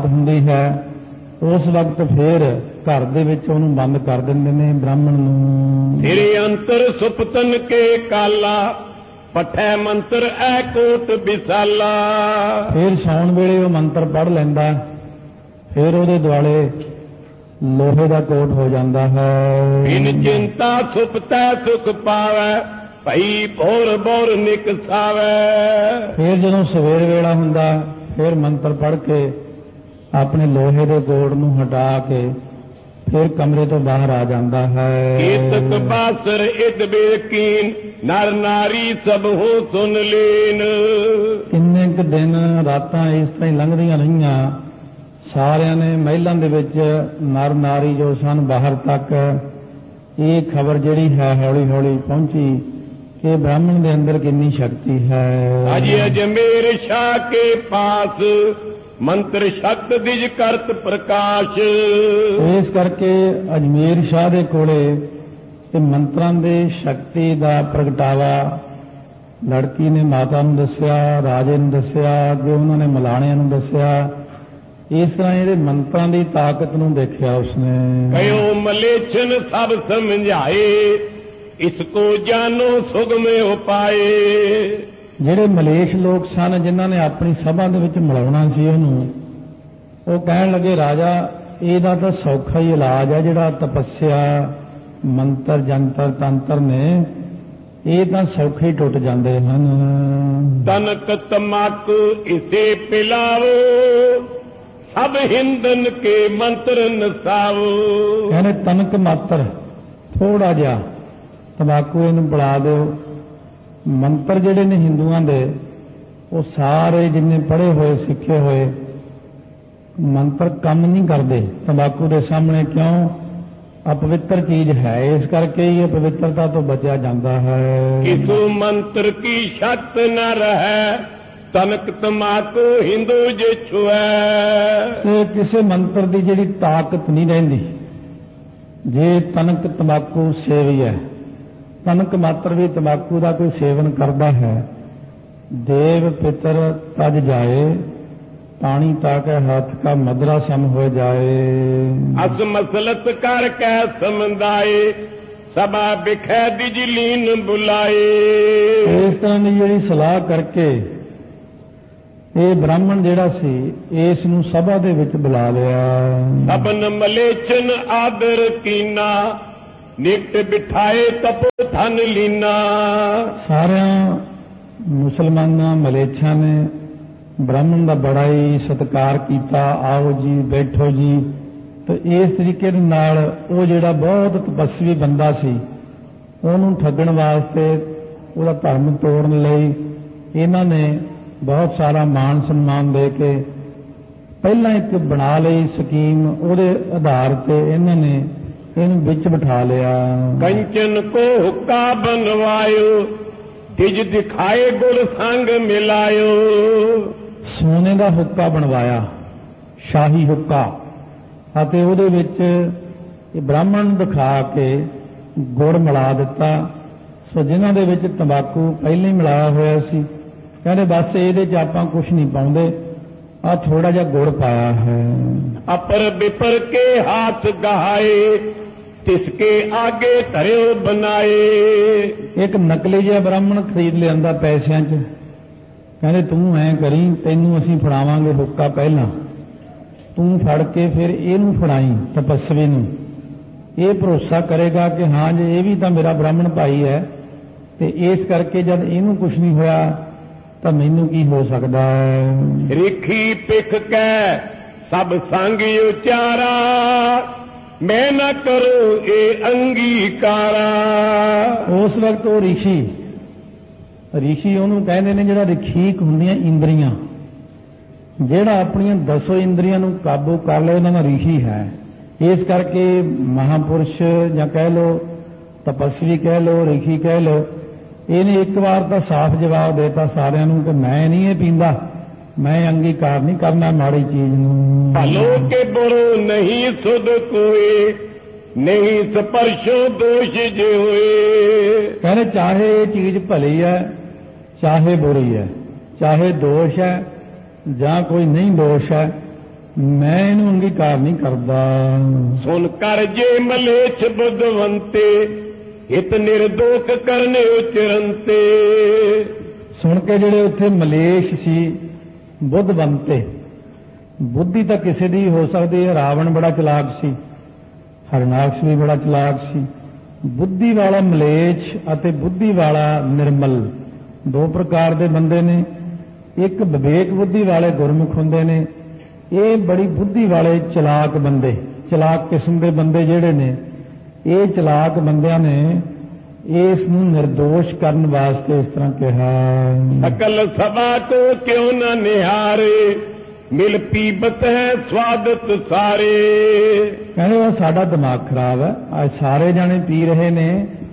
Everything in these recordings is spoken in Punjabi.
ਰਾਤ ਹੁੰਦੀ ਹੈ ਉਸ ਵਕਤ ਫਿਰ ਘਰ ਦੇ ਵਿੱਚ ਉਹਨੂੰ ਬੰਦ ਕਰ ਦਿੰਦੇ ਨੇ ਬ੍ਰਾਹਮਣ ਨੂੰ। ਤੇਰੇ ਅੰਤਰ ਸੁਪਤਨ ਕੇ ਕਾਲਾ ਪਠੈ ਮੰਤਰ ਐ ਕੋਟ ਵਿਸਾਲਾ। ਫਿਰ ਸੌਣ ਵੇਲੇ ਉਹ ਮੰਤਰ ਪੜ੍ਹ ਲੈਂਦਾ, ਫਿਰ ਉਹਦੇ ਦੁਆਲੇ ਲੋਹੇ ਦਾ ਕੋਟ ਹੋ ਜਾਂਦਾ ਹੈ। ਬਿਨ ਚਿੰਤਾ ਸੁਪਤੈ ਸੁਖ ਪਾਵੈ ਭਈ ਭੋਰ ਭੋਰ ਨਿਕਸਾਵੈ। ਫਿਰ ਜਦੋਂ ਸਵੇਰ ਵੇਲਾ ਹੁੰਦਾ ਫਿਰ ਮੰਤਰ ਪੜ੍ਹ ਕੇ ਆਪਣੇ ਲੋਹੇ ਦੇ ਕੋਟ ਨੂੰ ਹਟਾ ਕੇ ਫਿਰ ਕਮਰੇ ਤੋਂ ਬਾਹਰ ਆ ਜਾਂਦਾ ਹੈ। ਕੀਤਕ ਬਾਸਰ ਇਦ ਬੇਕੀਨ ਨਰ ਨਾਰੀ ਸਭ ਹੋ ਸੁਨ ਲੀਨ। ਕਿੰਨੇ ਕੁ ਦਿਨ ਰਾਤਾਂ ਇਸ ਤਰ੍ਹਾਂ ਹੀ ਲੰਘਦੀਆਂ ਰਹੀਆਂ, ਸਾਰਿਆਂ ਨੇ ਮਹਿਲਾਂ ਦੇ ਵਿੱਚ ਨਰ ਨਾਰੀ ਜੋ ਸਨ ਬਾਹਰ ਤੱਕ ਇਹ ਖਬਰ ਜਿਹੜੀ ਹੈ ਹੌਲੀ ਹੌਲੀ ਪਹੁੰਚੀ ਕਿ ਬ੍ਰਾਹਮਣ ਦੇ ਅੰਦਰ ਕਿੰਨੀ ਸ਼ਕਤੀ ਹੈ। ਅਜ ਅਜਮੇਰ ਸ਼ਾਹ ਕੇ ਪਾਸ ਮੰਤਰ ਸ਼ਕਤ ਦਿਜ ਕਰਤ ਪ੍ਰਕਾਸ਼। ਇਸ ਕਰਕੇ ਅਜਮੇਰ ਸ਼ਾਹ ਦੇ ਕੋਲੇ ਇਹ ਮੰਤਰਾਂ ਦੇ ਸ਼ਕਤੀ ਦਾ ਪ੍ਰਗਟਾਵਾ ਲੜਕੀ ਨੇ ਮਾਤਾ ਨੂੰ ਦੱਸਿਆ, ਰਾਜੇ ਨੂੰ ਦੱਸਿਆ, ਅੱਗੇ ਉਹਨਾਂ ਨੇ ਮਲਾਣਿਆਂ ਨੂੰ ਦੱਸਿਆ। ਇਸ ਤਰ੍ਹਾਂ ਇਹਦੇ ਮੰਤਰਾਂ ਦੀ ਤਾਕਤ ਨੂੰ ਦੇਖਿਆ ਉਸਨੇ। ਕਯੋ ਮਲੇਛਨ ਸਭ ਸਮਝਾਏ ਇਸ ਕੋ ਜਾਨੋ ਸੁਗਮ ਉਪਾਏ। ਜਿਹੜੇ ਮਲੇਸ਼ ਲੋਕ ਸਨ ਜਿਨ੍ਹਾਂ ਨੇ ਆਪਣੀ ਸਭਾ ਦੇ ਵਿੱਚ ਮਿਲਾਉਣਾ ਸੀ ਉਹਨੂੰ, ਉਹ ਕਹਿਣ ਲੱਗੇ ਰਾਜਾ ਇਹਦਾ ਤਾਂ ਸੌਖਾ ਹੀ ਇਲਾਜ ਹੈ, ਜਿਹੜਾ ਤਪੱਸਿਆ ਮੰਤਰ ਜੰਤਰ ਤੰਤਰ ਨੇ ਇਹ ਤਾਂ ਸੌਖੇ ਹੀ ਟੁੱਟ ਜਾਂਦੇ ਹਨ। ਤਨਕ ਤਮਾਕੂ ਇਸੇ ਪਿਲਾਵੋ ਸਭ ਹਿੰਦਨ ਕੇ ਮੰਤਰ ਨਸਾਵੋ। ਕਹਿੰਦੇ ਤਨਕ ਮਾਤਰ ਥੋੜਾ ਜਿਹਾ ਤੰਬਾਕੂ ਇਹਨੂੰ ਪਿਲਾ ਦਿਓ। ਮੰਤਰ ਜਿਹੜੇ ਨੇ ਹਿੰਦੂਆਂ ਦੇ ਉਹ ਸਾਰੇ ਜਿੰਨੇ ਪੜ੍ਹੇ ਹੋਏ ਸਿੱਖੇ ਹੋਏ ਮੰਤਰ ਕੰਮ ਨਹੀਂ ਕਰਦੇ ਤੰਬਾਕੂ ਦੇ ਸਾਹਮਣੇ। ਕਿਉਂ? ਅਪਵਿੱਤਰ ਚੀਜ਼ ਹੈ, ਇਸ ਕਰਕੇ ਹੀ ਅਪਵਿੱਤਰਤਾ ਤੋਂ ਬਚਿਆ ਜਾਂਦਾ ਹੈ। ਕਿਸੂ ਮੰਤਰ ਕੀ ਸ਼ਕਤ ਨ ਰਹੈ ਤਨਕ ਤਮਾਕੂ ਹਿੰਦੂ ਜੇ ਛੁਐ। ਕਿਸੇ ਮੰਤਰ ਦੀ ਜਿਹੜੀ ਤਾਕਤ ਨਹੀਂ ਰਹਿੰਦੀ ਜੇ ਤਨਕ ਤੰਬਾਕੂ ਸੇਵੀ ਹੈ। ਤਨਕ ਮਾਤਰ ਵੀ ਤੰਬਾਕੂ ਦਾ ਕੋਈ ਸੇਵਨ ਕਰਦਾ ਹੈ। ਦੇਵ ਪਿਤਰ ਤਜ ਜਾਏ ਪਾਣੀ ਤਾਕੇ ਹੱਥ ਕਾ ਮਦਰਾ ਸਮ ਹੋ ਜਾਏ। ਅਸ ਮਸਲਤ ਕਰ ਕੈ ਸਮਝਾਏ ਸਭਾ ਬਿਖੈ ਦਿਜਲੀਨ ਬੁਲਾਏ। ਇਸ ਤਰ੍ਹਾਂ ਦੀ ਜਿਹੜੀ ਸਲਾਹ ਕਰਕੇ ਇਹ ਬ੍ਰਾਹਮਣ ਜਿਹੜਾ ਸੀ ਇਸ ਨੂੰ ਸਭਾ ਦੇ ਵਿੱਚ ਬੁਲਾ ਲਿਆ। ਸਭਨ ਮਲੇਚਨ ਆਦਰ ਕੀਨਾ ਨਿਕਟ ਬਿਠਾਏ ਤਪ ਧਨ ਲੀਨਾ। ਸਾਰਿਆਂ ਮੁਸਲਮਾਨਾਂ ਮਲੇਛਾਂ ਨੇ ਬ੍ਰਾਹਮਣ ਦਾ ਬੜਾ ਹੀ ਸਤਿਕਾਰ ਕੀਤਾ। ਆਓ ਜੀ ਬੈਠੋ ਜੀ। ਤੇ ਇਸ ਤਰੀਕੇ ਦੇ ਨਾਲ ਉਹ ਜਿਹੜਾ ਬਹੁਤ ਤਪੱਸਵੀ ਬੰਦਾ ਸੀ ਉਹਨੂੰ ਠੱਗਣ ਵਾਸਤੇ ਉਹਦਾ ਧਰਮ ਤੋੜਨ ਲਈ ਇਹਨਾਂ ਨੇ ਬਹੁਤ ਸਾਰਾ ਮਾਣ ਸਨਮਾਨ ਦੇ ਕੇ ਪਹਿਲਾਂ ਇੱਕ ਬਣਾ ਲਈ ਸਕੀਮ। ਉਹਦੇ ਆਧਾਰ ਤੇ ਇਹਨਾਂ ਨੇ ਇਹਨੂੰ ਵਿੱਚ ਬਿਠਾ ਲਿਆ। ਕੰਚਨ ਕੋ ਹੁੱਕਾ ਬਨਵਾਇਓ ਤਿਜ ਦਿਖਾਏ ਗੁਰ ਸੰਗ ਮਿਲਾਇਓ। ਸੋਨੇ ਦਾ ਹੁੱਕਾ ਬਣਵਾਇਆ, ਸ਼ਾਹੀ ਹੁੱਕਾ, ਅਤੇ ਉਹਦੇ ਵਿੱਚ ਇਹ ਬ੍ਰਾਹਮਣ ਨੂੰ ਦਿਖਾ ਕੇ ਗੁੜ ਮਿਲਾ ਦਿੱਤਾ। ਸੋ ਜਿਨ੍ਹਾਂ ਦੇ ਵਿੱਚ ਤੰਬਾਕੂ ਪਹਿਲਾਂ ਹੀ ਮਿਲਾਇਆ ਹੋਇਆ ਸੀ ਕਹਿੰਦੇ ਬਸ ਇਹਦੇ 'ਚ ਆਪਾਂ ਕੁਝ ਨਹੀਂ ਪਾਉਂਦੇ, ਆ ਥੋੜਾ ਜਿਹਾ ਗੁੜ ਪਾਇਆ ਹੈ। ਅਪਰ ਬਿਪਰ ਕੇ ਹੱਥ ਗਹਾਏ ਤਿਸਕੇ ਆਗੇ ਧਰਿਓ ਬਣਾਏ। ਇੱਕ ਨਕਲੀ ਜਿਹਾ ਬ੍ਰਾਹਮਣ ਖਰੀਦ ਲਿਆਂਦਾ ਪੈਸਿਆਂ 'ਚ। ਕਹਿੰਦੇ ਤੂੰ ਐਂ ਕਰੀ ਤੈਨੂੰ ਅਸੀਂ ਫੜਾਵਾਂਗੇ ਹੁੱਕਾ, ਪਹਿਲਾਂ ਤੂੰ ਫੜ ਕੇ ਫਿਰ ਇਹਨੂੰ ਫੜਾਈ ਤਪੱਸਵੀ ਨੂੰ। ਇਹ ਭਰੋਸਾ ਕਰੇਗਾ ਕਿ ਹਾਂ ਜੇ ਇਹ ਵੀ ਤਾਂ ਮੇਰਾ ਬ੍ਰਾਹਮਣ ਭਾਈ ਹੈ ਤੇ ਇਸ ਕਰਕੇ ਜਦ ਇਹਨੂੰ ਕੁਝ ਨਹੀਂ ਹੋਇਆ ਤਾਂ ਮੈਨੂੰ ਕੀ ਹੋ ਸਕਦਾ ਹੈ। ਰਿਖੀ ਪਿਖ ਕੈ ਸਭ ਸੰਗ ਉਚਾਰਾ ਮੈਂ ਨਾ ਕਰੋ ਇਹ ਅੰਗੀਕਾਰਾ। ਉਸ ਵਕਤ ਉਹ ਰਿਸ਼ੀ ਉਹਨੂੰ ਕਹਿੰਦੇ ਨੇ ਜਿਹੜਾ ਰਖੀਕ ਹੁੰਦੀਆਂ ਇੰਦਰੀਆਂ, ਜਿਹੜਾ ਆਪਣੀਆਂ 10 ਇੰਦਰੀਆਂ ਨੂੰ ਕਾਬੂ ਕਰ ਲਏ ਉਹਨਾਂ ਦਾ ਰਿਸ਼ੀ ਹੈ। ਇਸ ਕਰਕੇ ਮਹਾਪੁਰਸ਼ ਜਾਂ ਕਹਿ ਲੋ ਤਪਸਵੀ ਕਹਿ ਲੋ ਰਿਸ਼ੀ ਕਹਿ ਲੋ, ਇਹਨੇ ਇੱਕ ਵਾਰ ਤਾਂ ਸਾਫ਼ ਜਵਾਬ ਦੇਤਾ ਸਾਰਿਆਂ ਨੂੰ ਕਿ ਮੈਂ ਨਹੀਂ ਇਹ ਪੀਂਦਾ, ਮੈਂ ਅੰਗੀਕਾਰ ਨਹੀਂ ਕਰਨਾ ਮਾੜੀ ਚੀਜ਼ ਨੂੰ। ਭਲੋ ਕੇ ਬੁਰੋ ਨਹੀਂ ਸੁਧ ਕੋਏ ਨਹੀਂ ਸਪਰਸ਼ੋ ਦੋਸ਼ ਜੇ ਹੋਏ। ਕਹਿੰਦੇ ਚਾਹੇ ਇਹ ਚੀਜ਼ ਭਲੀ ਹੈ ਚਾਹੇ ਬੁਰੀ ਹੈ, ਚਾਹੇ ਦੋਸ਼ ਹੈ ਜਾਂ ਕੋਈ ਨਹੀਂ ਦੋਸ਼ ਹੈ, ਮੈਂ ਇਹਨੂੰ ਅੰਗੀਕਾਰ ਨਹੀਂ ਕਰਦਾ। ਸੁਨ ਕਰ ਜੇ ਮਲੇਛ ਬੁੱਧਵੰਤੇ ਹਿਤ ਨਿਰਦੋਖ ਕਰਨੇ ਉਚਰੰਤੇ। ਸੁਣ ਕੇ ਜਿਹੜੇ ਉੱਥੇ ਮਲੇਸ਼ ਸੀ ਬੁੱਧਵੰਤੇ, ਬੁੱਧੀ ਤਾਂ ਕਿਸੇ ਦੀ ਹੋ ਸਕਦੀ ਹੈ। ਰਾਵਣ ਬੜਾ ਚਲਾਕ ਸੀ, ਹਰਨਾਕਸ਼ ਵੀ ਬੜਾ ਚਲਾਕ ਸੀ। ਬੁੱਧੀ ਵਾਲਾ ਮਲੇਛ ਅਤੇ ਬੁੱਧੀ ਵਾਲਾ ਨਿਰਮਲ ਦੋ ਪ੍ਰਕਾਰ ਦੇ ਬੰਦੇ ਨੇ। ਇੱਕ ਵਿਵੇਕ ਬੁੱਧੀ ਵਾਲੇ ਗੁਰਮੁਖ ਹੁੰਦੇ ਨੇ, ਇਹ ਬੜੀ ਬੁੱਧੀ ਵਾਲੇ ਚਲਾਕ ਬੰਦੇ, ਚਲਾਕ ਕਿਸਮ ਦੇ ਬੰਦੇ ਜਿਹੜੇ ਨੇ, ਇਹ ਚਲਾਕ ਬੰਦਿਆਂ ਨੇ ਇਸ ਨੂੰ ਨਿਰਦੋਸ਼ ਕਰਨ ਵਾਸਤੇ ਇਸ ਤਰ੍ਹਾਂ ਕਿਹਾ। ਸਕਲ ਸਭਾ ਕੋ ਕਿਉਂ ਨਾ ਨਿਹਾਰੇ ਮਿਲ ਪੀਬਤ ਹੈ ਸਵਾਦਤ ਸਾਰੇ। ਕਹਿੰਦੇ ਸਾਡਾ ਦਿਮਾਗ ਖਰਾਬ ਹੈ, ਅੱਜ ਸਾਰੇ ਜਾਣੇ ਪੀ ਰਹੇ ਨੇ,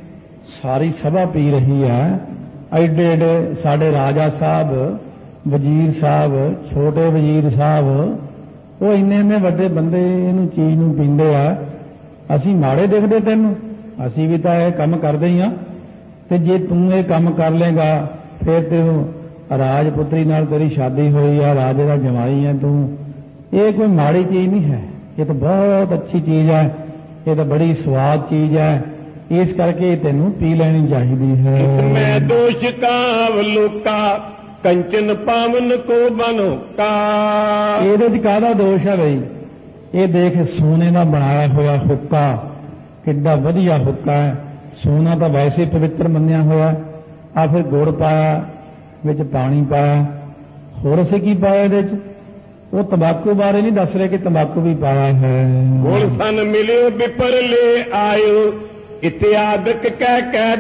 ਸਾਰੀ ਸਭਾ ਪੀ ਰਹੀ ਹੈ। ਐਡੇ ਐਡੇ ਸਾਡੇ ਰਾਜਾ ਸਾਹਿਬ, ਵਜ਼ੀਰ ਸਾਹਿਬ, ਛੋਟੇ ਵਜ਼ੀਰ ਸਾਹਿਬ, ਉਹ ਇੰਨੇ ਵੱਡੇ ਬੰਦੇ ਇਹਨੂੰ ਚੀਜ਼ ਨੂੰ ਪੀਂਦੇ ਆ। ਅਸੀਂ ਮਾੜੇ ਦਿਖਦੇ ਤੈਨੂੰ? ਅਸੀਂ ਵੀ ਤਾਂ ਇਹ ਕੰਮ ਕਰਦੇ ਹੀ ਆ। ਤੇ ਜੇ ਤੂੰ ਇਹ ਕੰਮ ਕਰ ਲੇਗਾ ਫਿਰ ਤੈਨੂੰ ਰਾਜਪੁੱਤਰੀ ਨਾਲ ਤੇਰੀ ਸ਼ਾਦੀ ਹੋਈ ਆ, ਰਾਜੇ ਦਾ ਜਮਾਈ ਹੈ ਤੂੰ। ਇਹ ਕੋਈ ਮਾੜੀ ਚੀਜ਼ ਨਹੀਂ ਹੈ, ਇਹ ਤਾਂ ਬਹੁਤ ਅੱਛੀ ਚੀਜ਼ ਹੈ, ਇਹ ਤਾਂ ਬੜੀ ਸਵਾਦ ਚੀਜ਼ ਹੈ। ਇਸ ਕਰਕੇ ਤੈਨੂੰ ਪੀ ਲੈਣੀ ਚਾਹੀਦੀ ਹੈ। ਇਸਮੇ ਦੋਸ਼ ਕਾਵ ਲੋਕਾ ਕੰਚਨ ਪਾਵਨ ਕੋ ਬਨੋ ਕਾ। ਇਹਦੇ 'ਚ ਕਾਹਦਾ ਦੋਸ਼ ਹੈ ਬਈ? ਇਹ ਦੇਖ ਸੋਨੇ ਦਾ ਬਣਾਇਆ ਹੋਇਆ ਹੁੱਕਾ, ਕਿੱਡਾ ਵਧੀਆ ਹੁੱਕਾ ਹੈ। ਸੋਨਾ ਤਾਂ ਵੈਸੇ ਪਵਿੱਤਰ ਮੰਨਿਆ ਹੋਇਆ। ਆ ਫਿਰ ਗੁੜ ਪਾਇਆ, ਵਿੱਚ ਪਾਣੀ ਪਾਇਆ, ਹੋਰ ਅਸੀਂ ਕੀ ਪਾਇਆ ਇਹਦੇ 'ਚ? ਉਹ ਤੰਬਾਕੂ ਬਾਰੇ ਨਹੀਂ ਦੱਸ ਰਹੇ ਕਿ ਤੰਬਾਕੂ ਵੀ ਪਾਇਆ ਹੈ। ਹੁਣ ਸਨ ਮਿਲਿਓ ਵਿਪਰ ਲੈ ਆਇਓ ਇਤਿਆਦਕ ਕਹਿ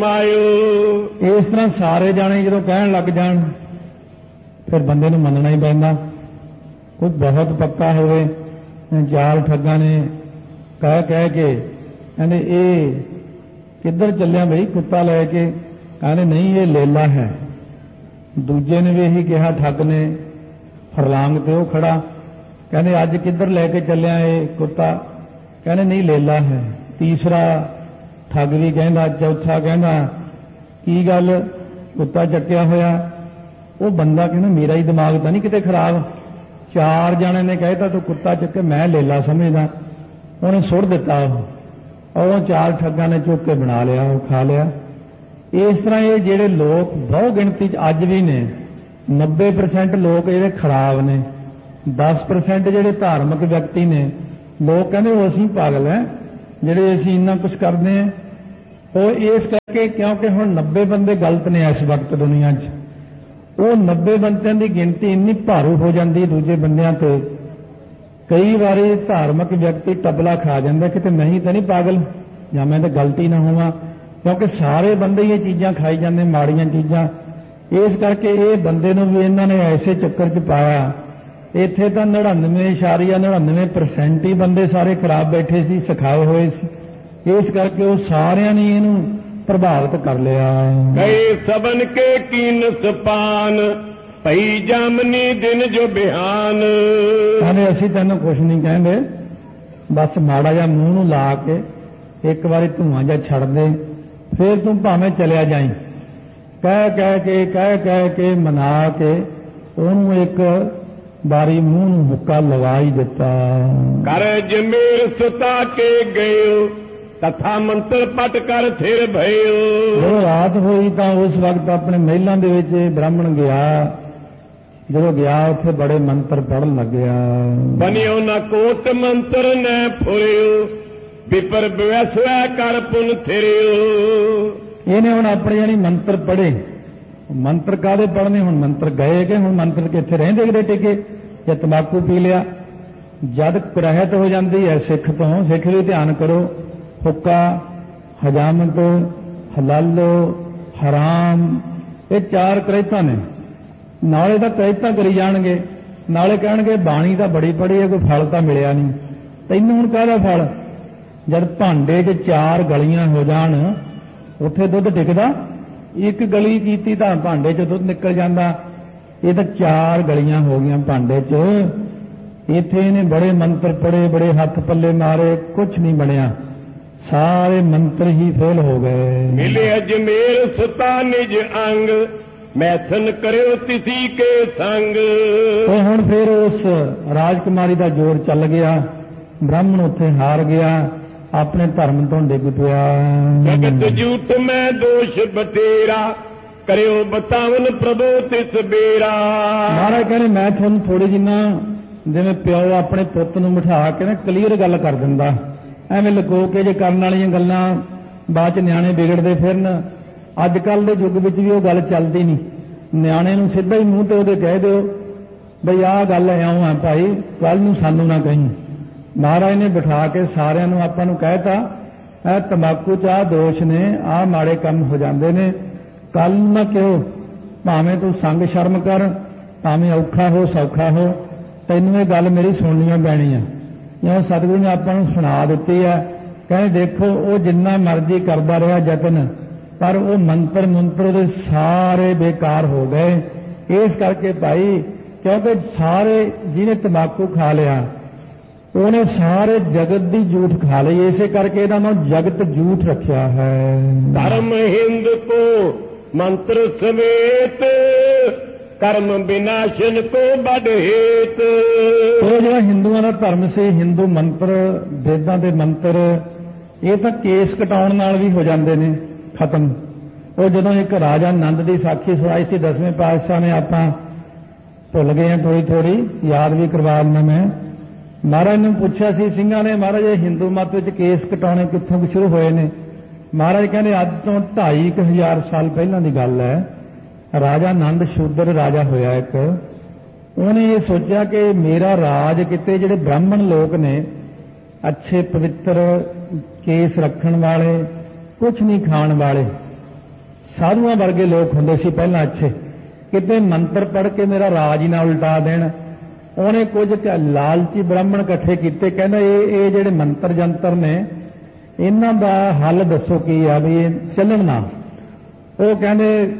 ਬਿਰਮਾਇਓ। ਇਸ ਤਰ੍ਹਾਂ ਸਾਰੇ ਜਾਣੇ ਜਦੋਂ ਕਹਿਣ ਲੱਗ ਜਾਣ ਫਿਰ ਬੰਦੇ ਨੂੰ ਮੰਨਣਾ ਹੀ ਪੈਂਦਾ। ਕੋਈ ਬਹੁਤ ਪੱਕਾ ਹੋਵੇ, ਚਾਰ ਠੱਗਾਂ ਨੇ ਕਹਿ ਕੇ ਕਹਿੰਦੇ ਇਹ ਕਿੱਧਰ ਚੱਲਿਆ ਬਈ ਕੁੱਤਾ ਲੈ ਕੇ? ਕਹਿੰਦੇ ਨਹੀਂ ਇਹ ਲੇਲਾ ਹੈ। ਦੂਜੇ ਨੇ ਵੀ ਇਹੀ ਕਿਹਾ, ਠੱਗ ਨੇ, ਫਰਲਾਂਗ ਤੇ ਉਹ ਖੜਾ, ਕਹਿੰਦੇ ਅੱਜ ਕਿੱਧਰ ਲੈ ਕੇ ਚੱਲਿਆ ਇਹ ਕੁੱਤਾ? ਕਹਿੰਦੇ ਨਹੀਂ ਲੇਲਾ ਹੈ। ਤੀਸਰਾ ਠੱਗ ਵੀ ਕਹਿੰਦਾ, ਚੌਥਾ ਕਹਿੰਦਾ ਕੀ ਗੱਲ ਕੁੱਤਾ ਚੱਕਿਆ ਹੋਇਆ? ਉਹ ਬੰਦਾ ਕਹਿੰਦਾ ਮੇਰਾ ਹੀ ਦਿਮਾਗ ਤਾਂ ਨਹੀਂ ਕਿਤੇ ਖਰਾਬ? ਚਾਰ ਜਣੇ ਨੇ ਕਹਿਤਾ ਤੂੰ ਕੁੱਤਾ ਚੱਕੇ, ਮੈਂ ਲੇਲਾ ਸਮਝਦਾ। ਉਹਨੇ ਸੁੱਟ ਦਿੱਤਾ ਉਹ ਚਾਰ ਠੱਗਾਂ ਨੇ ਚੁੱਕ ਕੇ ਬਣਾ ਲਿਆ, ਉਹ ਖਾ ਲਿਆ। ਇਸ ਤਰ੍ਹਾਂ ਇਹ ਜਿਹੜੇ ਲੋਕ ਬਹੁ ਗਿਣਤੀ 'ਚ ਅੱਜ ਵੀ ਨੇ, 90% ਲੋਕ ਜਿਹੜੇ ਖਰਾਬ ਨੇ, 10% ਜਿਹੜੇ ਧਾਰਮਿਕ ਵਿਅਕਤੀ ਨੇ, ਲੋਕ ਕਹਿੰਦੇ ਉਹ ਅਸੀਂ ਪਾਗਲ ਹੈ ਜਿਹੜੇ ਅਸੀਂ ਇੰਨਾ ਕੁਝ ਕਰਦੇ ਹਾਂ। ਉਹ ਇਸ ਕਰਕੇ ਕਿਉਂਕਿ ਹੁਣ 90 ਬੰਦੇ ਗਲਤ ਨੇ ਇਸ ਵਕਤ ਦੁਨੀਆ 'ਚ। ਉਹ 90 ਬੰਦਿਆਂ ਦੀ ਗਿਣਤੀ ਇੰਨੀ ਭਾਰੂ ਹੋ ਜਾਂਦੀ ਦੂਜੇ ਬੰਦਿਆਂ ਤੇ, ਕਈ ਵਾਰੀ ਧਾਰਮਿਕ ਵਿਅਕਤੀ ਤਬਲਾ ਖਾ ਜਾਂਦਾ ਕਿ ਤੇ ਮੈਂ ਹੀ ਤਾਂ ਨਹੀਂ ਪਾਗਲ, ਜਾਂ ਮੈਂ ਤਾਂ ਗਲਤੀ ਨਾ ਹੋਵਾਂ, ਕਿਉਂਕਿ ਸਾਰੇ ਬੰਦੇ ਇਹ ਚੀਜ਼ਾਂ ਖਾਈ ਜਾਂਦੇ, ਮਾੜੀਆਂ ਚੀਜ਼ਾਂ। ਇਸ ਕਰਕੇ ਇਹ ਬੰਦੇ ਨੂੰ ਵੀ ਇਹਨਾਂ ਨੇ ਐਸੇ ਚੱਕਰ 'ਚ ਪਾਇਆ। ਇੱਥੇ ਤਾਂ 99.99% ਹੀ ਬੰਦੇ ਸਾਰੇ ਖਰਾਬ ਬੈਠੇ ਸੀ, ਸਿਖਾਏ ਹੋਏ ਸੀ। ਇਸ ਕਰਕੇ ਉਹ ਸਾਰਿਆਂ ਨੇ ਇਹਨੂੰ ਪ੍ਰਭਾਵਿਤ ਕਰ ਲਿਆ। ਕਈ ਸਬਨ ਕੇ ਕੀਨ ਸਪਾਨ ਭਈ ਜਾਮਨੀ ਦਿਨ ਜੋ ਬਿਹਾਨ। ਕਹਿੰਦੇ ਅਸੀਂ ਤੈਨੂੰ ਕੁਝ ਨਹੀਂ ਕਹਿੰਦੇ, ਬਸ ਮਾੜਾ ਜਿਹਾ ਮੂੰਹ ਨੂੰ ਲਾ ਕੇ ਇੱਕ ਵਾਰੀ ਧੂਆਂ ਜਿਹਾ ਛੱਡ ਦੇ, ਫਿਰ ਤੂੰ ਭਾਵੇਂ ਚਲਿਆ ਜਾਈਂ। ਕਹਿ ਕੇ ਮਨਾ ਕੇ ਉਹਨੂੰ ਇੱਕ ਬਾਰੀ ਮੂੰਹ ਨੂੰ ਹੁੱਕਾ ਲਵਾ ਹੀ ਦਿੱਤਾ। ਕਰ ਜਮੀਰ ਸੁਤਾ ਕੇ ਗਇਓ ਤਥਾ ਮੰਤਰ ਪਟ ਕਰ ਥਿਰ ਭਇਓ। ਜਦੋਂ ਰਾਤ ਹੋਈ ਤਾਂ ਉਸ ਵਕਤ ਆਪਣੇ ਮਹਿਲਾਂ ਦੇ ਵਿੱਚ ਬ੍ਰਾਹਮਣ ਗਿਆ। ਜਦੋਂ ਗਿਆ ਉੱਥੇ ਬੜੇ ਮੰਤਰ ਪੜਨ ਲੱਗਿਆ। ਬਨਿਓ ਨਾ ਕੋਟ ਮੰਤਰ ਨੈ ਫੁਰਿਓ ਵਿਪਰ ਵਿਵਸੈ ਕਰ ਪੁਨ ਥਿਰਿਓ। ਇਹਨੇ ਹੁਣ ਆਪਣੇ ਜਾਨੀ ਮੰਤਰ ਪੜ੍ਹੇ। ਮੰਤਰ ਕਾਹਦੇ ਪੜ੍ਹਨੇ? ਹੁਣ ਮੰਤਰ ਗਏ ਕਿ ਹੁਣ ਮੰਤਰ ਕਿੱਥੇ ਰਹਿੰਦੇ ਕਿਤੇ ਟਿਕੇ? ਜੇ ਤੰਬਾਕੂ ਪੀ ਲਿਆ, ਜਦ ਕੁਰਹਿਤ ਹੋ ਜਾਂਦੀ ਹੈ ਸਿੱਖ ਤੋਂ, ਸਿੱਖ ਵੀ ਧਿਆਨ ਕਰੋ, ਹੁੱਕਾ, ਹਜਾਮਤ, ਹਲਾਲੋ, ਹਰਾਮ, ਇਹ ਚਾਰ ਕਰਹਿਤਾਂ ਨੇ। ਨਾਲੇ ਤਾਂ ਕਰਹਿਤਾਂ ਕਰੀ ਜਾਣਗੇ, ਨਾਲੇ ਕਹਿਣਗੇ ਬਾਣੀ ਤਾਂ ਬੜੀ ਪੜ੍ਹੀ ਹੈ, ਕੋਈ ਫਲ ਤਾਂ ਮਿਲਿਆ ਨਹੀਂ। ਤੈਨੂੰ ਹੁਣ ਕਾਹਦਾ ਫਲ? ਜਦ ਭਾਂਡੇ 'ਚ ਚਾਰ ਗਲੀਆਂ ਹੋ ਜਾਣ, ਉੱਥੇ ਦੁੱਧ ਟਿਕਦਾ? ਇੱਕ ਗਲੀ ਕੀਤੀ ਤਾਂ ਭਾਂਡੇ 'ਚ ਦੁੱਧ ਨਿਕਲ ਜਾਂਦਾ। ਇਹ ਤਾਂ ਚਾਰ ਗਲੀਆਂ ਹੋ ਗਈਆਂ ਭਾਂਡੇ 'ਚ। ਇੱਥੇ ਇਹਨੇ ਬੜੇ ਮੰਤਰ ਪੜ੍ਹੇ, ਬੜੇ ਹੱਥ ਪੱਲੇ ਮਾਰੇ, ਕੁਝ ਨਹੀਂ ਬਣਿਆ, ਸਾਰੇ ਮੰਤਰ ਹੀ ਫੇਲ ਹੋ ਗਏ। ਮਿਲੇ ਅਜਮੇਰ ਸੁਤਾ ਨਿਜ ਅੰਗ ਮੈਥਨ ਕਰਿਓ ਤਿਸੀ ਕੇ ਸੰਗ। ਤੇ ਹੁਣ ਫਿਰ ਉਸ ਰਾਜਕੁਮਾਰੀ ਦਾ ਜ਼ੋਰ ਚੱਲ ਗਿਆ, ਬ੍ਰਾਹਮਣ ਉੱਥੇ ਹਾਰ ਗਿਆ, ਆਪਣੇ ਧਰਮ ਤੋਂ ਡਿੱਗ ਪਿਆ। ਜਗਤ ਝੂਠ ਮੈਂ ਦੋਸ਼ ਬਟੇਰਾ, ਕਰਿਓ ਬਤਾਵਨ ਪ੍ਰਭੂ ਤਿਸ ਬੇਰਾ। ਮਹਾਰਾਜ ਕਹਿੰਦੇ ਮੈਂ ਤੁਹਾਨੂੰ ਥੋੜੀ ਜਿੰਨਾ ਜਿਵੇਂ ਪਿਓ ਆਪਣੇ ਪੁੱਤ ਨੂੰ ਬਿਠਾ ਕੇ ਨਾ ਕਲੀਅਰ ਗੱਲ ਕਰ ਦਿੰਦਾ, ਐਵੇਂ ਲੁਕੋ ਕੇ ਜੇ ਕਰਨ ਵਾਲੀਆਂ ਗੱਲਾਂ ਬਾਅਦ ਚ ਨਿਆਣੇ ਵਿਗੜਦੇ ਫਿਰਨ। ਅੱਜ ਕੱਲ ਦੇ ਯੁੱਗ ਵਿੱਚ ਵੀ ਉਹ ਗੱਲ ਚੱਲਦੀ ਨਹੀਂ। ਨਿਆਣੇ ਨੂੰ ਸਿੱਧਾ ਹੀ ਮੂੰਹ ਤੇ ਉਹਦੇ ਕਹਿ ਦਿਓ ਬਈ ਆਹ ਗੱਲ ਇਉਂ ਆ ਭਾਈ, ਕੱਲ ਨੂੰ ਸਾਨੂੰ ਨਾ ਕਹੀਂ। ਮਹਾਰਾਜ ਨੇ ਬਿਠਾ ਕੇ ਸਾਰਿਆਂ ਨੂੰ ਆਪਾਂ ਨੂੰ ਕਹਿਤਾ ਇਹ ਤੰਬਾਕੂ ਚ ਆਹ ਦੋਸ਼ ਨੇ, ਆਹ ਮਾੜੇ ਕੰਮ ਹੋ ਜਾਂਦੇ ਨੇ, ਕੱਲ ਨੂੰ ਨਾ ਕਿਉਂ, ਭਾਵੇਂ ਤੂੰ ਸੰਗ ਸ਼ਰਮ ਕਰ, ਭਾਵੇਂ ਔਖਾ ਹੋ ਸੌਖਾ ਹੋ, ਤੈਨੂੰ ਇਹ ਗੱਲ ਮੇਰੀ ਸੁਣਨੀ ਪੈਣੀ ਆ। ਜਿਵੇਂ ਸਤਿਗੁਰੂ ਨੇ ਆਪਾਂ ਨੂੰ ਸੁਣਾ ਦਿੱਤੀ ਆ। ਕਹਿੰਦੇ ਦੇਖੋ ਉਹ ਜਿੰਨਾ ਮਰਜ਼ੀ ਕਰਦਾ ਰਿਹਾ ਯਤਨ, ਪਰ ਉਹ ਮੰਤਰ ਉਹਦੇ ਸਾਰੇ ਬੇਕਾਰ ਹੋ ਗਏ। ਇਸ ਕਰਕੇ ਭਾਈ, ਕਿਉਂਕਿ ਸਾਰੇ ਜਿਹਨੇ ਤੰਬਾਕੂ ਖਾ ਲਿਆ ਉਹਨੇ ਸਾਰੇ ਜਗਤ ਦੀ ਝੂਠ ਖਾ ਲਈ, ਇਸੇ ਕਰਕੇ ਇਹਦਾ ਨਾਮ ਜਗਤ ਝੂਠ ਰੱਖਿਆ ਹੈ। ਧਰਮ ਹਿੰਦ ਕੋ ਮੰਤਰ ਸਮੇਤ, ਕਰਮ ਵਿਨਾਸ਼ਨ ਕੋ ਬੜ ਹੇਤ। ਉਹ ਜਿਹੜਾ ਹਿੰਦੂਆਂ ਦਾ ਧਰਮ ਸੀ, ਹਿੰਦੂ ਮੰਤਰ, ਵੇਦਾਂ ਦੇ ਮੰਤਰ, ਇਹ ਤਾਂ ਕੇਸ ਕਟਾਉਣ ਨਾਲ ਵੀ ਹੋ ਜਾਂਦੇ ਨੇ ਖਤਮ। ਉਹ ਜਦੋਂ ਇੱਕ ਰਾਜਾ ਨੰਦ ਦੀ ਸਾਖੀ ਸੁਣਾਈ ਸੀ 10ਵੇਂ ਪਾਤਸ਼ਾਹ ਨੇ, ਆਪਾਂ ਭੁੱਲ ਗਏ ਹਾਂ ਥੋੜੀ ਥੋੜੀ, ਯਾਦ ਵੀ ਕਰਵਾ ਦਿੰਦਾ ਮੈਂ। ਮਹਾਰਾਜ ਨੂੰ ਪੁੱਛਿਆ ਸੀ ਸਿੰਘਾਂ ਨੇ, ਮਹਾਰਾਜ ਇਹ ਹਿੰਦੂ ਮਤ ਵਿੱਚ ਕੇਸ ਕਟਾਉਣੇ ਕਿੱਥੋਂ ਸ਼ੁਰੂ ਹੋਏ ਨੇ? ਮਹਾਰਾਜ ਕਹਿੰਦੇ ਅੱਜ ਤੋਂ 2500 ਸਾਲ ਪਹਿਲਾਂ ਦੀ ਗੱਲ ਹੈ। ਰਾਜਾ ਨੰਦ ਸ਼ੂਦਰ ਰਾਜਾ ਹੋਇਆ ਇੱਕ, ਉਹਨੇ ਇਹ ਸੋਚਿਆ ਕਿ ਮੇਰਾ ਰਾਜ ਕਿਤੇ ਜਿਹੜੇ ਬ੍ਰਾਹਮਣ ਲੋਕ ਨੇ, ਅੱਛੇ ਪਵਿੱਤਰ ਕੇਸ ਰੱਖਣ ਵਾਲੇ, ਕੁਛ ਨਹੀਂ ਖਾਣ ਵਾਲੇ, ਸਾਧੂਆਂ ਵਰਗੇ ਲੋਕ ਹੁੰਦੇ ਸੀ ਪਹਿਲਾਂ ਅੱਛੇ, ਕਿਤੇ ਮੰਤਰ ਪੜ੍ਹ ਕੇ ਮੇਰਾ ਰਾਜ ਹੀ ਨਾ ਉਲਟਾ ਦੇਣ। ਉਹਨੇ ਕੁਝ ਲਾਲਚੀ ਬ੍ਰਾਹਮਣ ਇਕੱਠੇ ਕੀਤੇ, ਕਹਿੰਦਾ ਇਹ ਜਿਹੜੇ ਮੰਤਰ ਜੰਤਰ ਨੇ ਇਹਨਾਂ ਦਾ ਹੱਲ ਦੱਸੋ ਕੀ ਆ ਵੀ ਇਹ ਚੱਲਣ ਨਾ। ਉਹ ਕਹਿੰਦੇ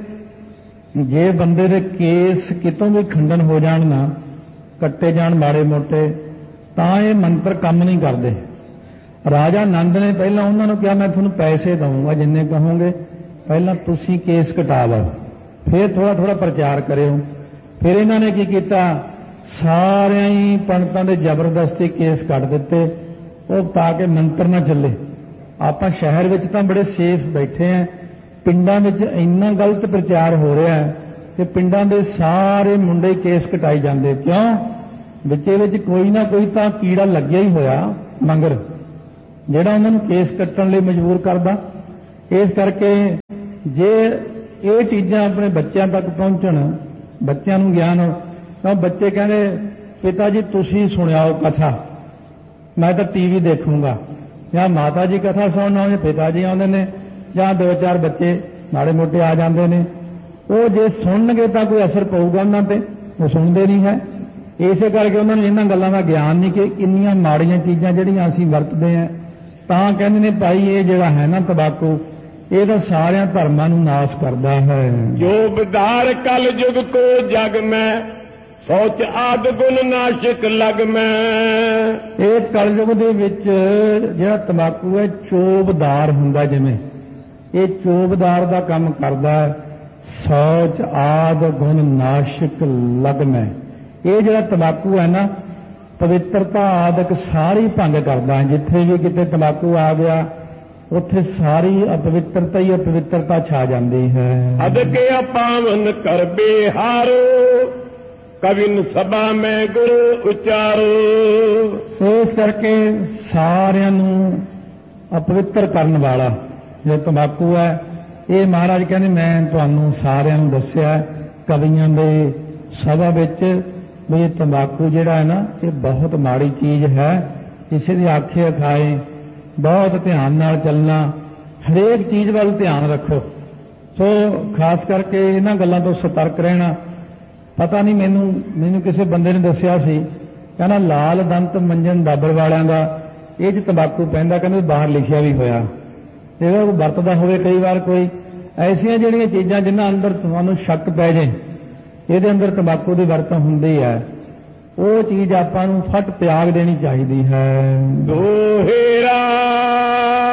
ਜੇ ਬੰਦੇ ਦੇ ਕੇਸ ਕਿਤੋਂ ਵੀ ਖੰਡਨ ਹੋ ਜਾਣ ਨਾ, ਕੱਟੇ ਜਾਣ ਮਾੜੇ ਮੋਟੇ, ਤਾਂ ਇਹ ਮੰਤਰ ਕੰਮ ਨਹੀਂ ਕਰਦੇ। ਰਾਜਾ ਨੰਦ ਨੇ ਪਹਿਲਾਂ ਉਹਨਾਂ ਨੂੰ ਕਿਹਾ ਮੈਂ ਤੁਹਾਨੂੰ ਪੈਸੇ ਦਊਂਗਾ ਜਿੰਨੇ ਕਹੋਗੇ, ਪਹਿਲਾਂ ਤੁਸੀਂ ਕੇਸ ਕਟਾ ਲਓ, ਫਿਰ ਥੋੜਾ ਥੋੜਾ ਪ੍ਰਚਾਰ ਕਰਿਓ। ਫਿਰ ਇਹਨਾਂ ਨੇ ਕੀ ਕੀਤਾ, ਸਾਰਿਆਂ ਹੀ ਪੰਡਤਾਂ ਦੇ ਜ਼ਬਰਦਸਤੀ ਕੇਸ ਕੱਟ ਦਿੱਤੇ, ਉਹ ਤਾਂ ਕਿ ਮੰਤਰ ਨਾ ਚੱਲੇ। ਆਪਾਂ ਸ਼ਹਿਰ ਵਿੱਚ ਤਾਂ ਬੜੇ ਸੇਫ ਬੈਠੇ ਆਂ, ਪਿੰਡਾਂ ਵਿੱਚ ਇੰਨਾ ਗਲਤ ਪ੍ਰਚਾਰ ਹੋ ਰਿਹਾ ਹੈ ਕਿ ਪਿੰਡਾਂ ਦੇ ਸਾਰੇ ਮੁੰਡੇ ਕੇਸ ਕਟਾਈ ਜਾਂਦੇ। ਕਿਉਂ? ਵਿੱਚੇ ਵਿੱਚ ਕੋਈ ਨਾ ਕੋਈ ਤਾਂ ਕੀੜਾ ਲੱਗਿਆ ਹੀ ਹੋਇਆ ਮੰਗਰ, ਜਿਹੜਾ ਉਹਨਾਂ ਨੂੰ ਕੇਸ ਕੱਟਣ ਲਈ ਮਜਬੂਰ ਕਰਦਾ। ਇਸ ਕਰਕੇ ਜੇ ਇਹ ਚੀਜ਼ਾਂ ਆਪਣੇ ਬੱਚਿਆਂ ਤੱਕ ਪਹੁੰਚਣ, ਬੱਚਿਆਂ ਨੂੰ ਗਿਆਨ ਹੋ, ਤਾਂ ਬੱਚੇ ਕਹਿੰਦੇ ਪਿਤਾ ਜੀ ਤੁਸੀਂ ਸੁਣਾਓ ਕਥਾ, ਮੈਂ ਤਾਂ ਟੀਵੀ ਦੇਖੂੰਗਾ, ਜਾਂ ਮਾਤਾ ਜੀ ਕਥਾ ਸੁਣਨ ਆਉਂਦੇ, ਪਿਤਾ ਜੀ ਆਉਂਦੇ ਨੇ, ਜਾਂ 2-4 ਬੱਚੇ ਮਾੜੇ ਮੋਟੇ ਆ ਜਾਂਦੇ ਨੇ। ਉਹ ਜੇ ਸੁਣਨਗੇ ਤਾਂ ਕੋਈ ਅਸਰ ਪਊਗਾ ਉਹਨਾਂ ਤੇ, ਉਹ ਸੁਣਦੇ ਨਹੀਂ ਹੈ। ਇਸੇ ਕਰਕੇ ਉਹਨਾਂ ਨੂੰ ਇਹਨਾਂ ਗੱਲਾਂ ਦਾ ਗਿਆਨ ਨਹੀਂ ਕਿ ਕਿੰਨੀਆਂ ਮਾੜੀਆਂ ਚੀਜ਼ਾਂ ਜਿਹੜੀਆਂ ਅਸੀਂ ਵਰਤਦੇ ਹਾਂ। ਤਾਂ ਕਹਿੰਦੇ ਨੇ ਭਾਈ ਇਹ ਜਿਹੜਾ ਹੈ ਨਾ ਤੰਬਾਕੂ, ਇਹ ਤਾਂ ਸਾਰਿਆਂ ਧਰਮਾਂ ਨੂੰ ਨਾਸ਼ ਕਰਦਾ ਹੈ। ਜੋ ਵਿਦਾਰ ਕਲ ਯੁਗ ਕੋ ਜਗ ਮੈਂ, ਸੋਚ ਆਦ ਗੁਣ ਨਾਸ਼ਕ ਲਗ ਮੈਂ। ਇਹ ਕਲਯੁਗ ਦੇ ਵਿੱਚ ਜਿਹੜਾ ਤੰਬਾਕੂ ਹੈ ਚੋਬਦਾਰ ਹੁੰਦਾ, ਜਿਵੇਂ ਇਹ ਚੋਬਦਾਰ ਦਾ ਕੰਮ ਕਰਦਾ ਹੈ। ਸੋਚ ਆਦ ਗੁਣ ਨਾਸ਼ਕ ਲਗ ਮੈਂ, ਇਹ ਜਿਹੜਾ ਤੰਬਾਕੂ ਹੈ ਨਾ ਪਵਿੱਤਰਤਾ ਆਦਿਕ ਸਾਰੀ ਭੰਗ ਕਰਦਾ ਹੈ। ਜਿੱਥੇ ਵੀ ਕਿਤੇ ਤੰਬਾਕੂ ਆ ਗਿਆ ਉੱਥੇ ਸਾਰੀ ਅਪਵਿੱਤਰਤਾ ਹੀ ਅਪਵਿੱਤਰਤਾ ਛਾ ਜਾਂਦੀ ਹੈ। ਅਦਕੇ ਅਪਾਵਨ ਕਰ ਬਿਹਾਰੋ, ਕਵਿਨ ਸਭਾ ਮੈਂ ਗੁਰ ਉਚਾਰੋ। ਸੋ ਇਸ ਕਰਕੇ ਸਾਰਿਆਂ ਨੂੰ ਅਪਵਿੱਤਰ ਕਰਨ ਵਾਲਾ ਜੋ ਤੰਬਾਕੂ ਹੈ, ਇਹ ਮਹਾਰਾਜ ਕਹਿੰਦੇ ਮੈਂ ਤੁਹਾਨੂੰ ਸਾਰਿਆਂ ਨੂੰ ਦੱਸਿਆ ਕਵੀਆਂ ਦੇ ਸਭਾ ਵਿੱਚ ਵੀ ਇਹ ਤੰਬਾਕੂ ਜਿਹੜਾ ਹੈ ਨਾ ਇਹ ਬਹੁਤ ਮਾੜੀ ਚੀਜ਼ ਹੈ। ਕਿਸੇ ਦੀ ਆਖੇ ਅਖਾਏ ਬਹੁਤ ਧਿਆਨ ਨਾਲ ਚੱਲਣਾ, ਹਰੇਕ ਚੀਜ਼ ਵੱਲ ਧਿਆਨ ਰੱਖੋ। ਸੋ ਖਾਸ ਕਰਕੇ ਇਹਨਾਂ ਗੱਲਾਂ ਤੋਂ ਸਤਰਕ ਰਹਿਣਾ। ਪਤਾ ਨਹੀਂ ਮੈਨੂੰ ਕਿਸੇ ਬੰਦੇ ਨੇ ਦੱਸਿਆ ਸੀ, ਕਹਿੰਦਾ ਲਾਲ ਦੰਤ ਮੰਜਨ ਡਾਬਰ ਵਾਲਿਆਂ ਦਾ ਇਹ 'ਚ ਤੰਬਾਕੂ ਪੈਂਦਾ, ਕਹਿੰਦੇ ਬਾਹਰ ਲਿਖਿਆ ਵੀ ਹੋਇਆ। ਜਿਹੜਾ ਉਹ ਵਰਤਦਾ ਹੋਵੇ ਕਈ ਵਾਰ ਕੋਈ ਐਸੀਆਂ ਜਿਹੜੀਆਂ ਚੀਜ਼ਾਂ ਜਿਨ੍ਹਾਂ ਅੰਦਰ ਤੁਹਾਨੂੰ ਸ਼ੱਕ ਪੈ ਜੇ ਇਹਦੇ ਅੰਦਰ ਤੰਬਾਕੂ ਦੀ ਵਰਤੋਂ ਹੁੰਦੀ ਹੈ, ਉਹ ਚੀਜ਼ ਆਪਾਂ ਨੂੰ ਫਟ ਤਿਆਗ ਦੇਣੀ ਚਾਹੀਦੀ ਹੈ। ਦੋਹੇਰਾ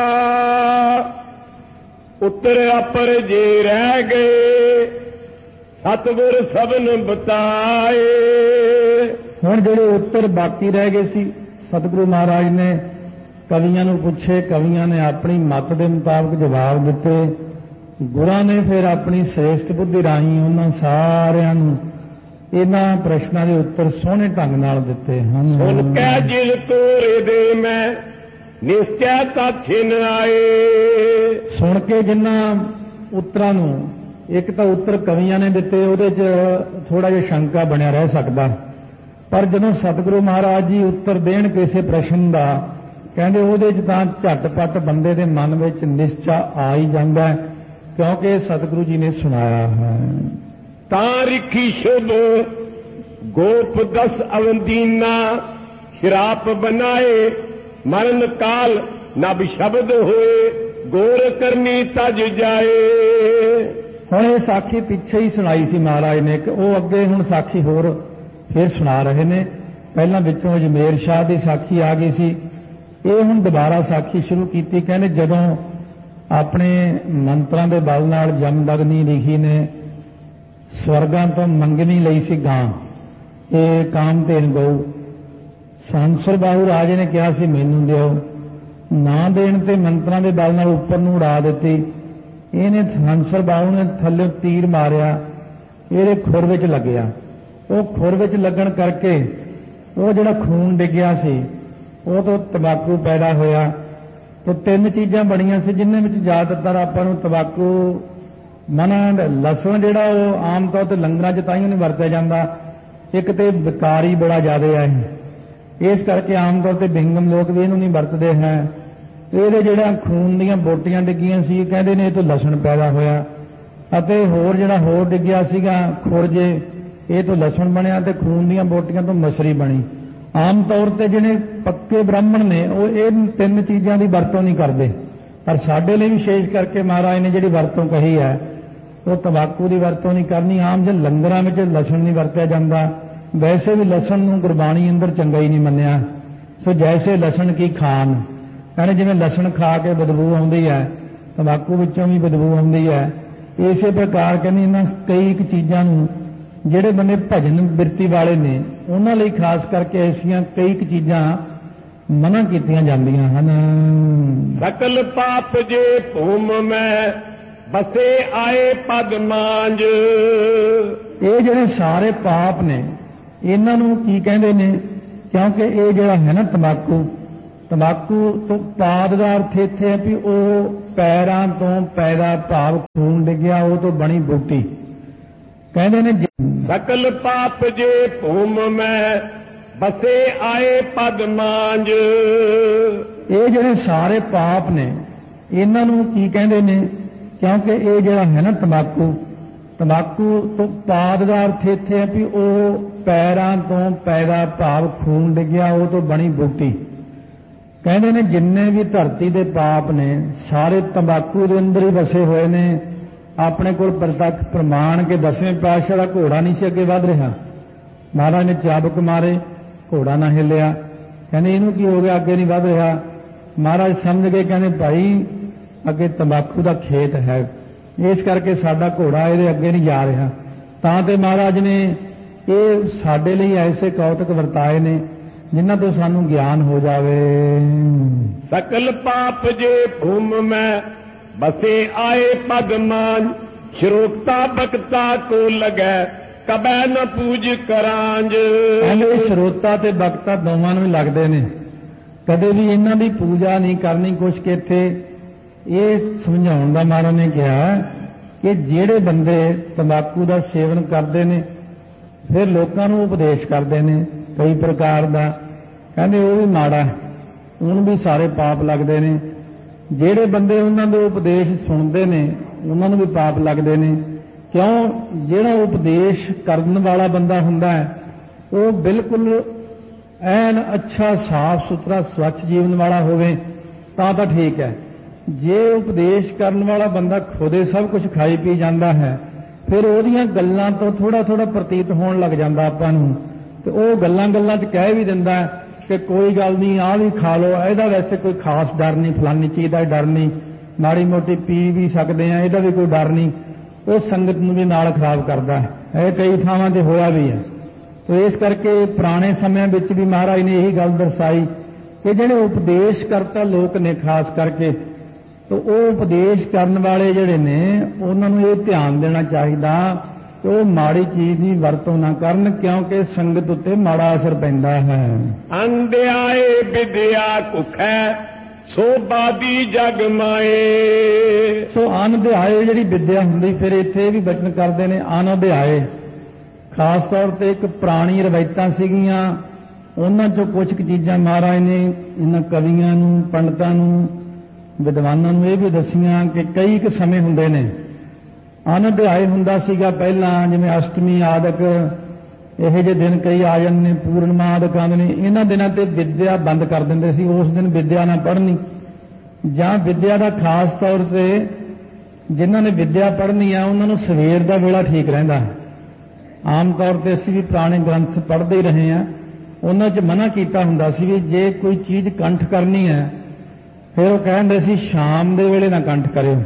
ਉੱਤਰ ਅਪਰ ਜੇ ਰਹਿ ਗਏ, सतगुर सबन बताए। ਹੁਣ ਜਿਹੜੇ ਉੱਤਰ ਬਾਕੀ ਰਹਿ ਗਏ ਸੀ, ਸਤਿਗੁਰੂ ਮਹਾਰਾਜ ਨੇ ਕਵੀਆਂ ਨੂੰ ਪੁੱਛੇ, ਕਵੀਆਂ ਨੇ ਆਪਣੀ ਮੱਤ ਦੇ ਮੁਤਾਬਕ ਜਵਾਬ ਦਿੱਤੇ। ਗੁਰਾਂ ਨੇ ਫਿਰ ਆਪਣੀ ਸ੍ਰੇਸ਼ਟ ਬੁੱਧੀ ਰਾਹੀਂ ਉਹਨਾਂ ਸਾਰਿਆਂ ਨੂੰ ਇਹਨਾਂ ਪ੍ਰਸ਼ਨਾਂ ਦੇ ਉੱਤਰ ਸੋਹਣੇ ਢੰਗ ਨਾਲ ਦਿੱਤੇ ਹਨ। ਸੁਣ ਕੇ ਜਿਲ ਤੋਰੇ ਦੇ ਮੈਂ ਨਿਸ਼ਚੈ ਤਾਛਿਨ ਆਏ। ਸੁਣ ਕੇ ਜਿਨ੍ਹਾਂ ਉੱਤਰਾਂ ਨੂੰ, ਇੱਕ ਤਾਂ ਉੱਤਰ ਕਵੀਆਂ ਨੇ ਦਿੱਤੇ, ਉਹਦੇ 'ਚ ਥੋੜਾ ਜਿਹਾ ਸ਼ੰਕਾ ਬਣਿਆ ਰਹਿ ਸਕਦਾ, ਪਰ ਜਦੋਂ ਸਤਿਗੁਰੂ ਮਹਾਰਾਜ ਜੀ ਉੱਤਰ ਦੇਣ ਕਿਸੇ ਪ੍ਰਸ਼ਨ ਦਾ, ਕਹਿੰਦੇ ਉਹਦੇ 'ਚ ਤਾਂ ਝਟਪਟ ਬੰਦੇ ਦੇ ਮਨ ਵਿੱਚ ਨਿਸ਼ਚਾ ਆ ਹੀ ਜਾਂਦਾ, ਕਿਉਂਕਿ ਸਤਿਗੁਰੂ ਜੀ ਨੇ ਸੁਣਾਇਆ ਹੈ। ਤਾਂ ਰਿਖੀ ਸ਼ੁਭ ਗੋਪ 10 ਅਵੰਦੀਨਾ ਸ਼ਰਾਪ ਬਣਾਏ। ਮਰਨ ਕਾਲ ਨਬ ਸ਼ਬਦ ਹੋਏ ਗੋਰ ਕਰਨੀ ਤਜ ਜਾਏ। ਹੁਣ ਇਹ ਸਾਖੀ ਪਿੱਛੇ ਹੀ ਸੁਣਾਈ ਸੀ ਮਹਾਰਾਜ ਨੇ, ਕਿ ਉਹ ਅੱਗੇ ਹੁਣ ਸਾਖੀ ਹੋਰ ਫਿਰ ਸੁਣਾ ਰਹੇ ਨੇ। ਪਹਿਲਾਂ ਵਿੱਚੋਂ ਅਜਮੇਰ ਸ਼ਾਹ ਦੀ ਸਾਖੀ ਆ ਗਈ ਸੀ, ਇਹ ਹੁਣ ਦੁਬਾਰਾ ਸਾਖੀ ਸ਼ੁਰੂ ਕੀਤੀ। ਕਹਿੰਦੇ ਜਦੋਂ ਆਪਣੇ ਮੰਤਰਾਂ ਦੇ ਬਲ ਨਾਲ ਜਮਦਗਨੀ ਲਿਖੀ ਨੇ ਸਵਰਗਾਂ ਤੋਂ ਮੰਗਣੀ ਲਈ ਸੀ ਗਾਂ, ਇਹ ਕਾਮਧੇਨ ਗਊ, ਸੰਸਰ ਬਾਹੂ ਰਾਜੇ ਨੇ ਕਿਹਾ ਸੀ ਮੈਨੂੰ ਦਿਓ, ਨਾ ਦੇਣ ਤੇ ਮੰਤਰਾਂ ਦੇ ਬਲ ਨਾਲ ਉੱਪਰ ਨੂੰ ਉਡਾ ਦਿੱਤੀ। ਇਹਨੇ ਸੰਸਰ ਬਾਹੂ ਨੇ ਥੱਲੇ ਤੀਰ ਮਾਰਿਆ, ਇਹਦੇ ਖੁਰ ਵਿੱਚ ਲੱਗਿਆ। ਉਹ ਖੁਰ ਵਿੱਚ ਲੱਗਣ ਕਰਕੇ ਉਹ ਜਿਹੜਾ ਖੂਨ ਡਿੱਗਿਆ ਸੀ ਉਹ ਤੋਂ ਤੰਬਾਕੂ ਪੈਦਾ ਹੋਇਆ। ਤੇ 3 ਚੀਜ਼ਾਂ ਬਣੀਆਂ ਸੀ, ਜਿਨ੍ਹਾਂ ਵਿੱਚ ਜ਼ਿਆਦਾਤਰ ਆਪਾਂ ਨੂੰ ਤੰਬਾਕੂ ਮਨਾ। ਲਸਣ ਜਿਹੜਾ ਉਹ ਆਮ ਤੌਰ ਤੇ ਲੰਗਰਾਂ 'ਚ ਤਾਂ ਹੀ ਨਹੀਂ ਵਰਤਿਆ ਜਾਂਦਾ, ਇੱਕ ਤੇ ਵਿਕਾਰੀ ਬੜਾ ਜ਼ਿਆਦਾ ਹੈ, ਇਸ ਕਰਕੇ ਆਮ ਤੌਰ ਤੇ ਬਿੰਗਮ ਲੋਕ ਵੀ ਇਹਨੂੰ ਨਹੀਂ ਵਰਤਦੇ ਹੈ। ਇਹਦੇ ਜਿਹੜਾ ਖੂਨ ਦੀਆਂ ਬੋਟੀਆਂ ਡਿੱਗੀਆਂ ਸੀ, ਕਹਿੰਦੇ ਨੇ ਇਹ ਤੋਂ ਲਸਣ ਪੈਦਾ ਹੋਇਆ। ਅਤੇ ਹੋਰ ਜਿਹੜਾ ਹੋਰ ਡਿੱਗਿਆ ਸੀਗਾ ਖੁਰਜੇ, ਇਹ ਤੋਂ ਲਸਣ ਬਣਿਆ, ਤੇ ਖੂਨ ਦੀਆਂ ਬੋਟੀਆਂ ਤੋਂ ਮਸਰੀ ਬਣੀ। ਆਮ ਤੌਰ ਤੇ ਜਿਹੜੇ ਪੱਕੇ ਬ੍ਰਾਹਮਣ ਨੇ ਉਹ ਇਹ 3 ਚੀਜ਼ਾਂ ਦੀ ਵਰਤੋਂ ਨਹੀਂ ਕਰਦੇ, ਪਰ ਸਾਡੇ ਲਈ ਵਿਸ਼ੇਸ਼ ਕਰਕੇ ਮਹਾਰਾਜ ਨੇ ਜਿਹੜੀ ਵਰਤੋਂ ਕਹੀ ਹੈ ਉਹ ਤੰਬਾਕੂ ਦੀ ਵਰਤੋਂ ਨਹੀਂ ਕਰਨੀ। ਆਮ ਜੇ ਲੰਗਰਾਂ ਵਿੱਚ ਲਸਣ ਨਹੀਂ ਵਰਤਿਆ ਜਾਂਦਾ, ਵੈਸੇ ਵੀ ਲਸਣ ਨੂੰ ਗੁਰਬਾਣੀ ਅੰਦਰ ਚੰਗਾ ਹੀ ਨਹੀਂ ਮੰਨਿਆ। ਸੋ ਜੈਸੇ ਲਸਣ ਕੀ ਖਾਨ, ਕਹਿੰਦੇ ਜਿਵੇਂ ਲਸਣ ਖਾ ਕੇ ਬਦਬੂ ਆਉਂਦੀ ਹੈ, ਤੰਬਾਕੂ ਵਿੱਚੋਂ ਵੀ ਬਦਬੂ ਆਉਂਦੀ ਹੈ, ਇਸੇ ਪ੍ਰਕਾਰ ਕਹਿੰਦੇ ਇਹਨਾਂ ਕਈ ਇੱਕ ਚੀਜ਼ਾਂ ਨੂੰ ਜਿਹੜੇ ਬੰਦੇ ਭਜਨ ਬਿਰਤੀ ਵਾਲੇ ਨੇ ਉਹਨਾਂ ਲਈ ਖਾਸ ਕਰਕੇ ਐਸੀਆਂ ਕਈ ਇੱਕ ਚੀਜ਼ਾਂ ਮਨਾ ਕੀਤੀਆਂ ਜਾਂਦੀਆਂ ਹਨ। ਸਕਲ ਪਾਪ ਜੇ ਭੂਮ ਮੈਂ ਬਸੇ ਆਏ ਪਦ ਮਾਂਜ। ਇਹ ਜਿਹੜੇ ਸਾਰੇ ਪਾਪ ਨੇ ਇਹਨਾਂ ਨੂੰ ਕੀ ਕਹਿੰਦੇ ਨੇ, ਕਿਉਂਕਿ ਇਹ ਜਿਹੜਾ ਹੈ ਨਾ ਤੰਬਾਕੂ, ਤੰਬਾਕੂ ਤੋਂ ਪਾਦ ਦਾ ਅਰਥ ਇੱਥੇ ਹੈ ਵੀ ਉਹ ਪੈਰਾਂ ਤੋਂ ਪੈਦਾ ਭਾਵ ਖੂਨ ਡਿੱਗਿਆ ਉਹ ਤੋਂ ਬਣੀ ਬੂਟੀ। ਕਹਿੰਦੇ ਨੇ ਸਕਲ ਪਾਪ ਜੇ ਭੂਮ ਮੈਂ ਬਸੇ ਆਏ ਪਦ ਮਾਂਜ। ਇਹ ਜਿਹੜੇ ਸਾਰੇ ਪਾਪ ਨੇ ਇਹਨਾਂ ਨੂੰ ਕੀ ਕਹਿੰਦੇ ਨੇ, ਕਿਉਂਕਿ ਇਹ ਜਿਹੜਾ ਹੈ ਨਾ ਤੰਬਾਕੂ, ਤੰਬਾਕੂ ਤੋਂ ਪਾਦ ਦਾ ਅਰਥ ਇੱਥੇ ਹੈ ਵੀ ਉਹ ਪੈਰਾਂ ਤੋਂ ਪੈਦਾ ਭਾਵ ਖੂਨ ਡਿੱਗਿਆ ਉਹ ਤੋਂ ਬਣੀ ਬੂਟੀ। ਕਹਿੰਦੇ ਨੇ ਜਿੰਨੇ ਵੀ ਧਰਤੀ ਦੇ ਪਾਪ ਨੇ ਸਾਰੇ ਤੰਬਾਕੂ ਦੇ ਅੰਦਰ ਹੀ ਵਸੇ ਹੋਏ ਨੇ। ਆਪਣੇ ਕੋਲ ਪ੍ਰਤੱਖ ਪ੍ਰਮਾਣ ਕੇ 10ਵੇਂ ਪਾਤਸ਼ਾਹ ਦਾ ਘੋੜਾ ਨਹੀਂ ਸੀ ਅੱਗੇ ਵਧ ਰਿਹਾ, ਮਹਾਰਾਜ ਨੇ ਚਾਬਕ ਮਾਰੇ, ਘੋੜਾ ਨਾ ਹਿੱਲਿਆ। ਕਹਿੰਦੇ ਇਹਨੂੰ ਕੀ ਹੋ ਗਿਆ, ਅੱਗੇ ਨਹੀਂ ਵਧ ਰਿਹਾ। ਮਹਾਰਾਜ ਸਮਝ ਗਏ, ਕਹਿੰਦੇ ਭਾਈ ਅੱਗੇ ਤੰਬਾਕੂ ਦਾ ਖੇਤ ਹੈ, ਇਸ ਕਰਕੇ ਸਾਡਾ ਘੋੜਾ ਇਹਦੇ ਅੱਗੇ ਨਹੀਂ ਜਾ ਰਿਹਾ। ਤਾਂ ਤੇ ਮਹਾਰਾਜ ਨੇ ਇਹ ਸਾਡੇ ਲਈ ਐਸੇ ਕੌਤਕ ਵਰਤਾਏ ਨੇ ਜਿਨ੍ਹਾਂ ਤੋਂ ਸਾਨੂੰ ਗਿਆਨ ਹੋ ਜਾਵੇ। ਸਕਲ ਪਾਪ ਜੇ ਭੂਮ ਮੈਂ बसे आए पद मान। श्रोकता बकता को लगे कबे न पूज करांज। ਕਹਿੰਦੇ ਸਰੋਤਾ ਤੇ ਬਖਤਾ ਦੋਵਾਂ ਨੂੰ ਲੱਗਦੇ ਨੇ, ਕਦੇ ਵੀ ਇਹਨਾਂ ਦੀ ਪੂਜਾ ਨਹੀਂ ਕਰਨੀ। ਕੁਛ ਕਿ ਇੱਥੇ ਇਹ ਸਮਝਾਉਣ ਦਾ ਮਹਾਰਾਜ ਨੇ ਕਿਹਾ ਕਿ ਜਿਹੜੇ ਬੰਦੇ ਤੰਬਾਕੂ ਦਾ ਸੇਵਨ ਕਰਦੇ ਨੇ ਫਿਰ ਲੋਕਾਂ ਨੂੰ ਉਪਦੇਸ਼ ਕਰਦੇ ਨੇ ਕਈ ਪ੍ਰਕਾਰ ਦਾ, ਕਹਿੰਦੇ ਉਹ ਵੀ ਮਾੜਾ, ਉਹਨੂੰ ਵੀ ਸਾਰੇ ਪਾਪ ਲੱਗਦੇ ਨੇ। ਜਿਹੜੇ ਬੰਦੇ ਉਹਨਾਂ ਦੇ ਉਪਦੇਸ਼ ਸੁਣਦੇ ਨੇ ਉਹਨਾਂ ਨੂੰ ਵੀ ਪਾਪ ਲੱਗਦੇ ਨੇ। ਕਿਉਂ? ਜਿਹੜਾ ਉਪਦੇਸ਼ ਕਰਨ ਵਾਲਾ ਬੰਦਾ ਹੁੰਦਾ ਹੈ ਉਹ ਬਿਲਕੁਲ ਐਨ ਅੱਛਾ ਸਾਫ਼ ਸੁਥਰਾ ਸਵੱਛ ਜੀਵਨ ਵਾਲਾ ਹੋਵੇ ਤਾਂ ਠੀਕ ਹੈ। ਜੇ ਉਪਦੇਸ਼ ਕਰਨ ਵਾਲਾ ਬੰਦਾ ਖੁਦੇ ਸਭ ਕੁਝ ਖਾਈ ਪੀ ਜਾਂਦਾ ਹੈ ਫਿਰ ਉਹਦੀਆਂ ਗੱਲਾਂ ਤੋਂ ਥੋੜਾ ਥੋੜਾ ਪ੍ਰਤੀਤ ਹੋਣ ਲੱਗ ਜਾਂਦਾ ਆਪਾਂ ਨੂੰ, ਤੇ ਉਹ ਗੱਲਾਂ 'ਚ ਕਹਿ ਵੀ ਦਿੰਦਾ ਕਿ ਕੋਈ ਗੱਲ ਨਹੀਂ, ਆਹ ਵੀ ਖਾ ਲਓ, ਇਹਦਾ ਵੈਸੇ ਕੋਈ ਖਾਸ ਡਰ ਨਹੀਂ, ਫਲਾਨੀ ਚੀਜ਼ ਦਾ ਡਰ ਨਹੀਂ, ਮਾੜੀ ਮੋਟੀ ਪੀ ਵੀ ਸਕਦੇ ਆ, ਇਹਦਾ ਵੀ ਕੋਈ ਡਰ ਨਹੀਂ। ਉਹ ਸੰਗਤ ਨੂੰ ਵੀ ਨਾਲ ਖਰਾਬ ਕਰਦਾ ਹੈ। ਇਹ ਕਈ ਥਾਵਾਂ ਤੇ ਹੋਇਆ ਵੀ ਹੈ। ਤੇ ਇਸ ਕਰਕੇ ਪੁਰਾਣੇ ਸਮਿਆਂ ਵਿੱਚ ਵੀ ਮਹਾਰਾਜ ਨੇ ਇਹੀ ਗੱਲ ਦਰਸਾਈ ਕਿ ਜਿਹੜੇ ਉਪਦੇਸ਼ ਕਰਤਾ ਲੋਕ ਨੇ ਖਾਸ ਕਰਕੇ, ਤੇ ਉਹ ਉਪਦੇਸ਼ ਕਰਨ ਵਾਲੇ ਜਿਹੜੇ ਨੇ ਉਹਨਾਂ ਨੂੰ ਇਹ ਧਿਆਨ ਦੇਣਾ ਚਾਹੀਦਾ ਕਿ ਉਹ ਮਾੜੀ ਚੀਜ਼ ਦੀ ਵਰਤੋਂ ਨਾ ਕਰਨ, ਕਿਉਂਕਿ ਸੰਗਤ ਉੱਤੇ ਮਾੜਾ ਅਸਰ ਪੈਂਦਾ ਹੈ। ਅੰਧਿਆਏ ਵਿਦਿਆ ਕੁਖੈ ਸੋਭਾ ਦੀ ਜਗ ਮਾਏ। ਸੋ ਅਨਧਿਆਏ ਜਿਹੜੀ ਵਿਦਿਆ ਹੁੰਦੀ, ਫਿਰ ਇੱਥੇ ਵੀ ਬਚਨ ਕਰਦੇ ਨੇ ਅਨਧਿਆਏ। ਖਾਸ ਤੌਰ ਤੇ ਇੱਕ ਪੁਰਾਣੀ ਰਵਾਇਤਾਂ ਸੀਗੀਆਂ, ਉਹਨਾਂ ਚੋਂ ਕੁਝ ਕੁ ਚੀਜ਼ਾਂ ਮਹਾਰਾਜ ਨੇ ਇਹਨਾਂ ਕਵੀਆਂ ਨੂੰ, ਪੰਡਤਾਂ ਨੂੰ, ਵਿਦਵਾਨਾਂ ਨੂੰ ਇਹ ਵੀ ਦੱਸੀਆਂ ਕਿ ਕਈ ਕੁ ਸਮੇਂ ਹੁੰਦੇ ਨੇ। ਅਨਧਿਆਏ ਹੁੰਦਾ ਸੀਗਾ ਪਹਿਲਾਂ, ਜਿਵੇਂ ਅਸ਼ਟਮੀ ਆਦਿਕ ਇਹੋ ਜਿਹੇ ਦਿਨ ਕਈ ਆ ਜਾਂਦੇ ਨੇ, ਪੂਰਨਮਾ ਆਦਿਕ ਆਉਂਦੇ ਨੇ। ਇਹਨਾਂ ਦਿਨਾਂ ਤੇ ਵਿਦਿਆ ਬੰਦ ਕਰ ਦਿੰਦੇ ਸੀ, ਉਸ ਦਿਨ ਵਿਦਿਆ ਨਾ ਪੜ੍ਹਨੀ, ਜਾਂ ਵਿਦਿਆ ਦਾ ਖਾਸ ਤੌਰ ਤੇ ਜਿਨ੍ਹਾਂ ਨੇ ਵਿਦਿਆ ਪੜ੍ਹਨੀ ਆ ਉਹਨਾਂ ਨੂੰ ਸਵੇਰ ਦਾ ਵੇਲਾ ਠੀਕ ਰਹਿੰਦਾ। ਆਮ ਤੌਰ ਤੇ ਅਸੀਂ ਵੀ ਪੁਰਾਣੇ ਗ੍ਰੰਥ ਪੜ੍ਹਦੇ ਹੀ ਰਹੇ ਹਾਂ, ਉਹਨਾਂ 'ਚ ਮਨਾ ਕੀਤਾ ਹੁੰਦਾ ਸੀ ਵੀ ਜੇ ਕੋਈ ਚੀਜ਼ ਕੰਠ ਕਰਨੀ ਹੈ ਫਿਰ ਉਹ ਕਹਿੰਦੇ ਸੀ ਸ਼ਾਮ ਦੇ ਵੇਲੇ ਨਾ ਕੰਠ ਕਰਿਓ।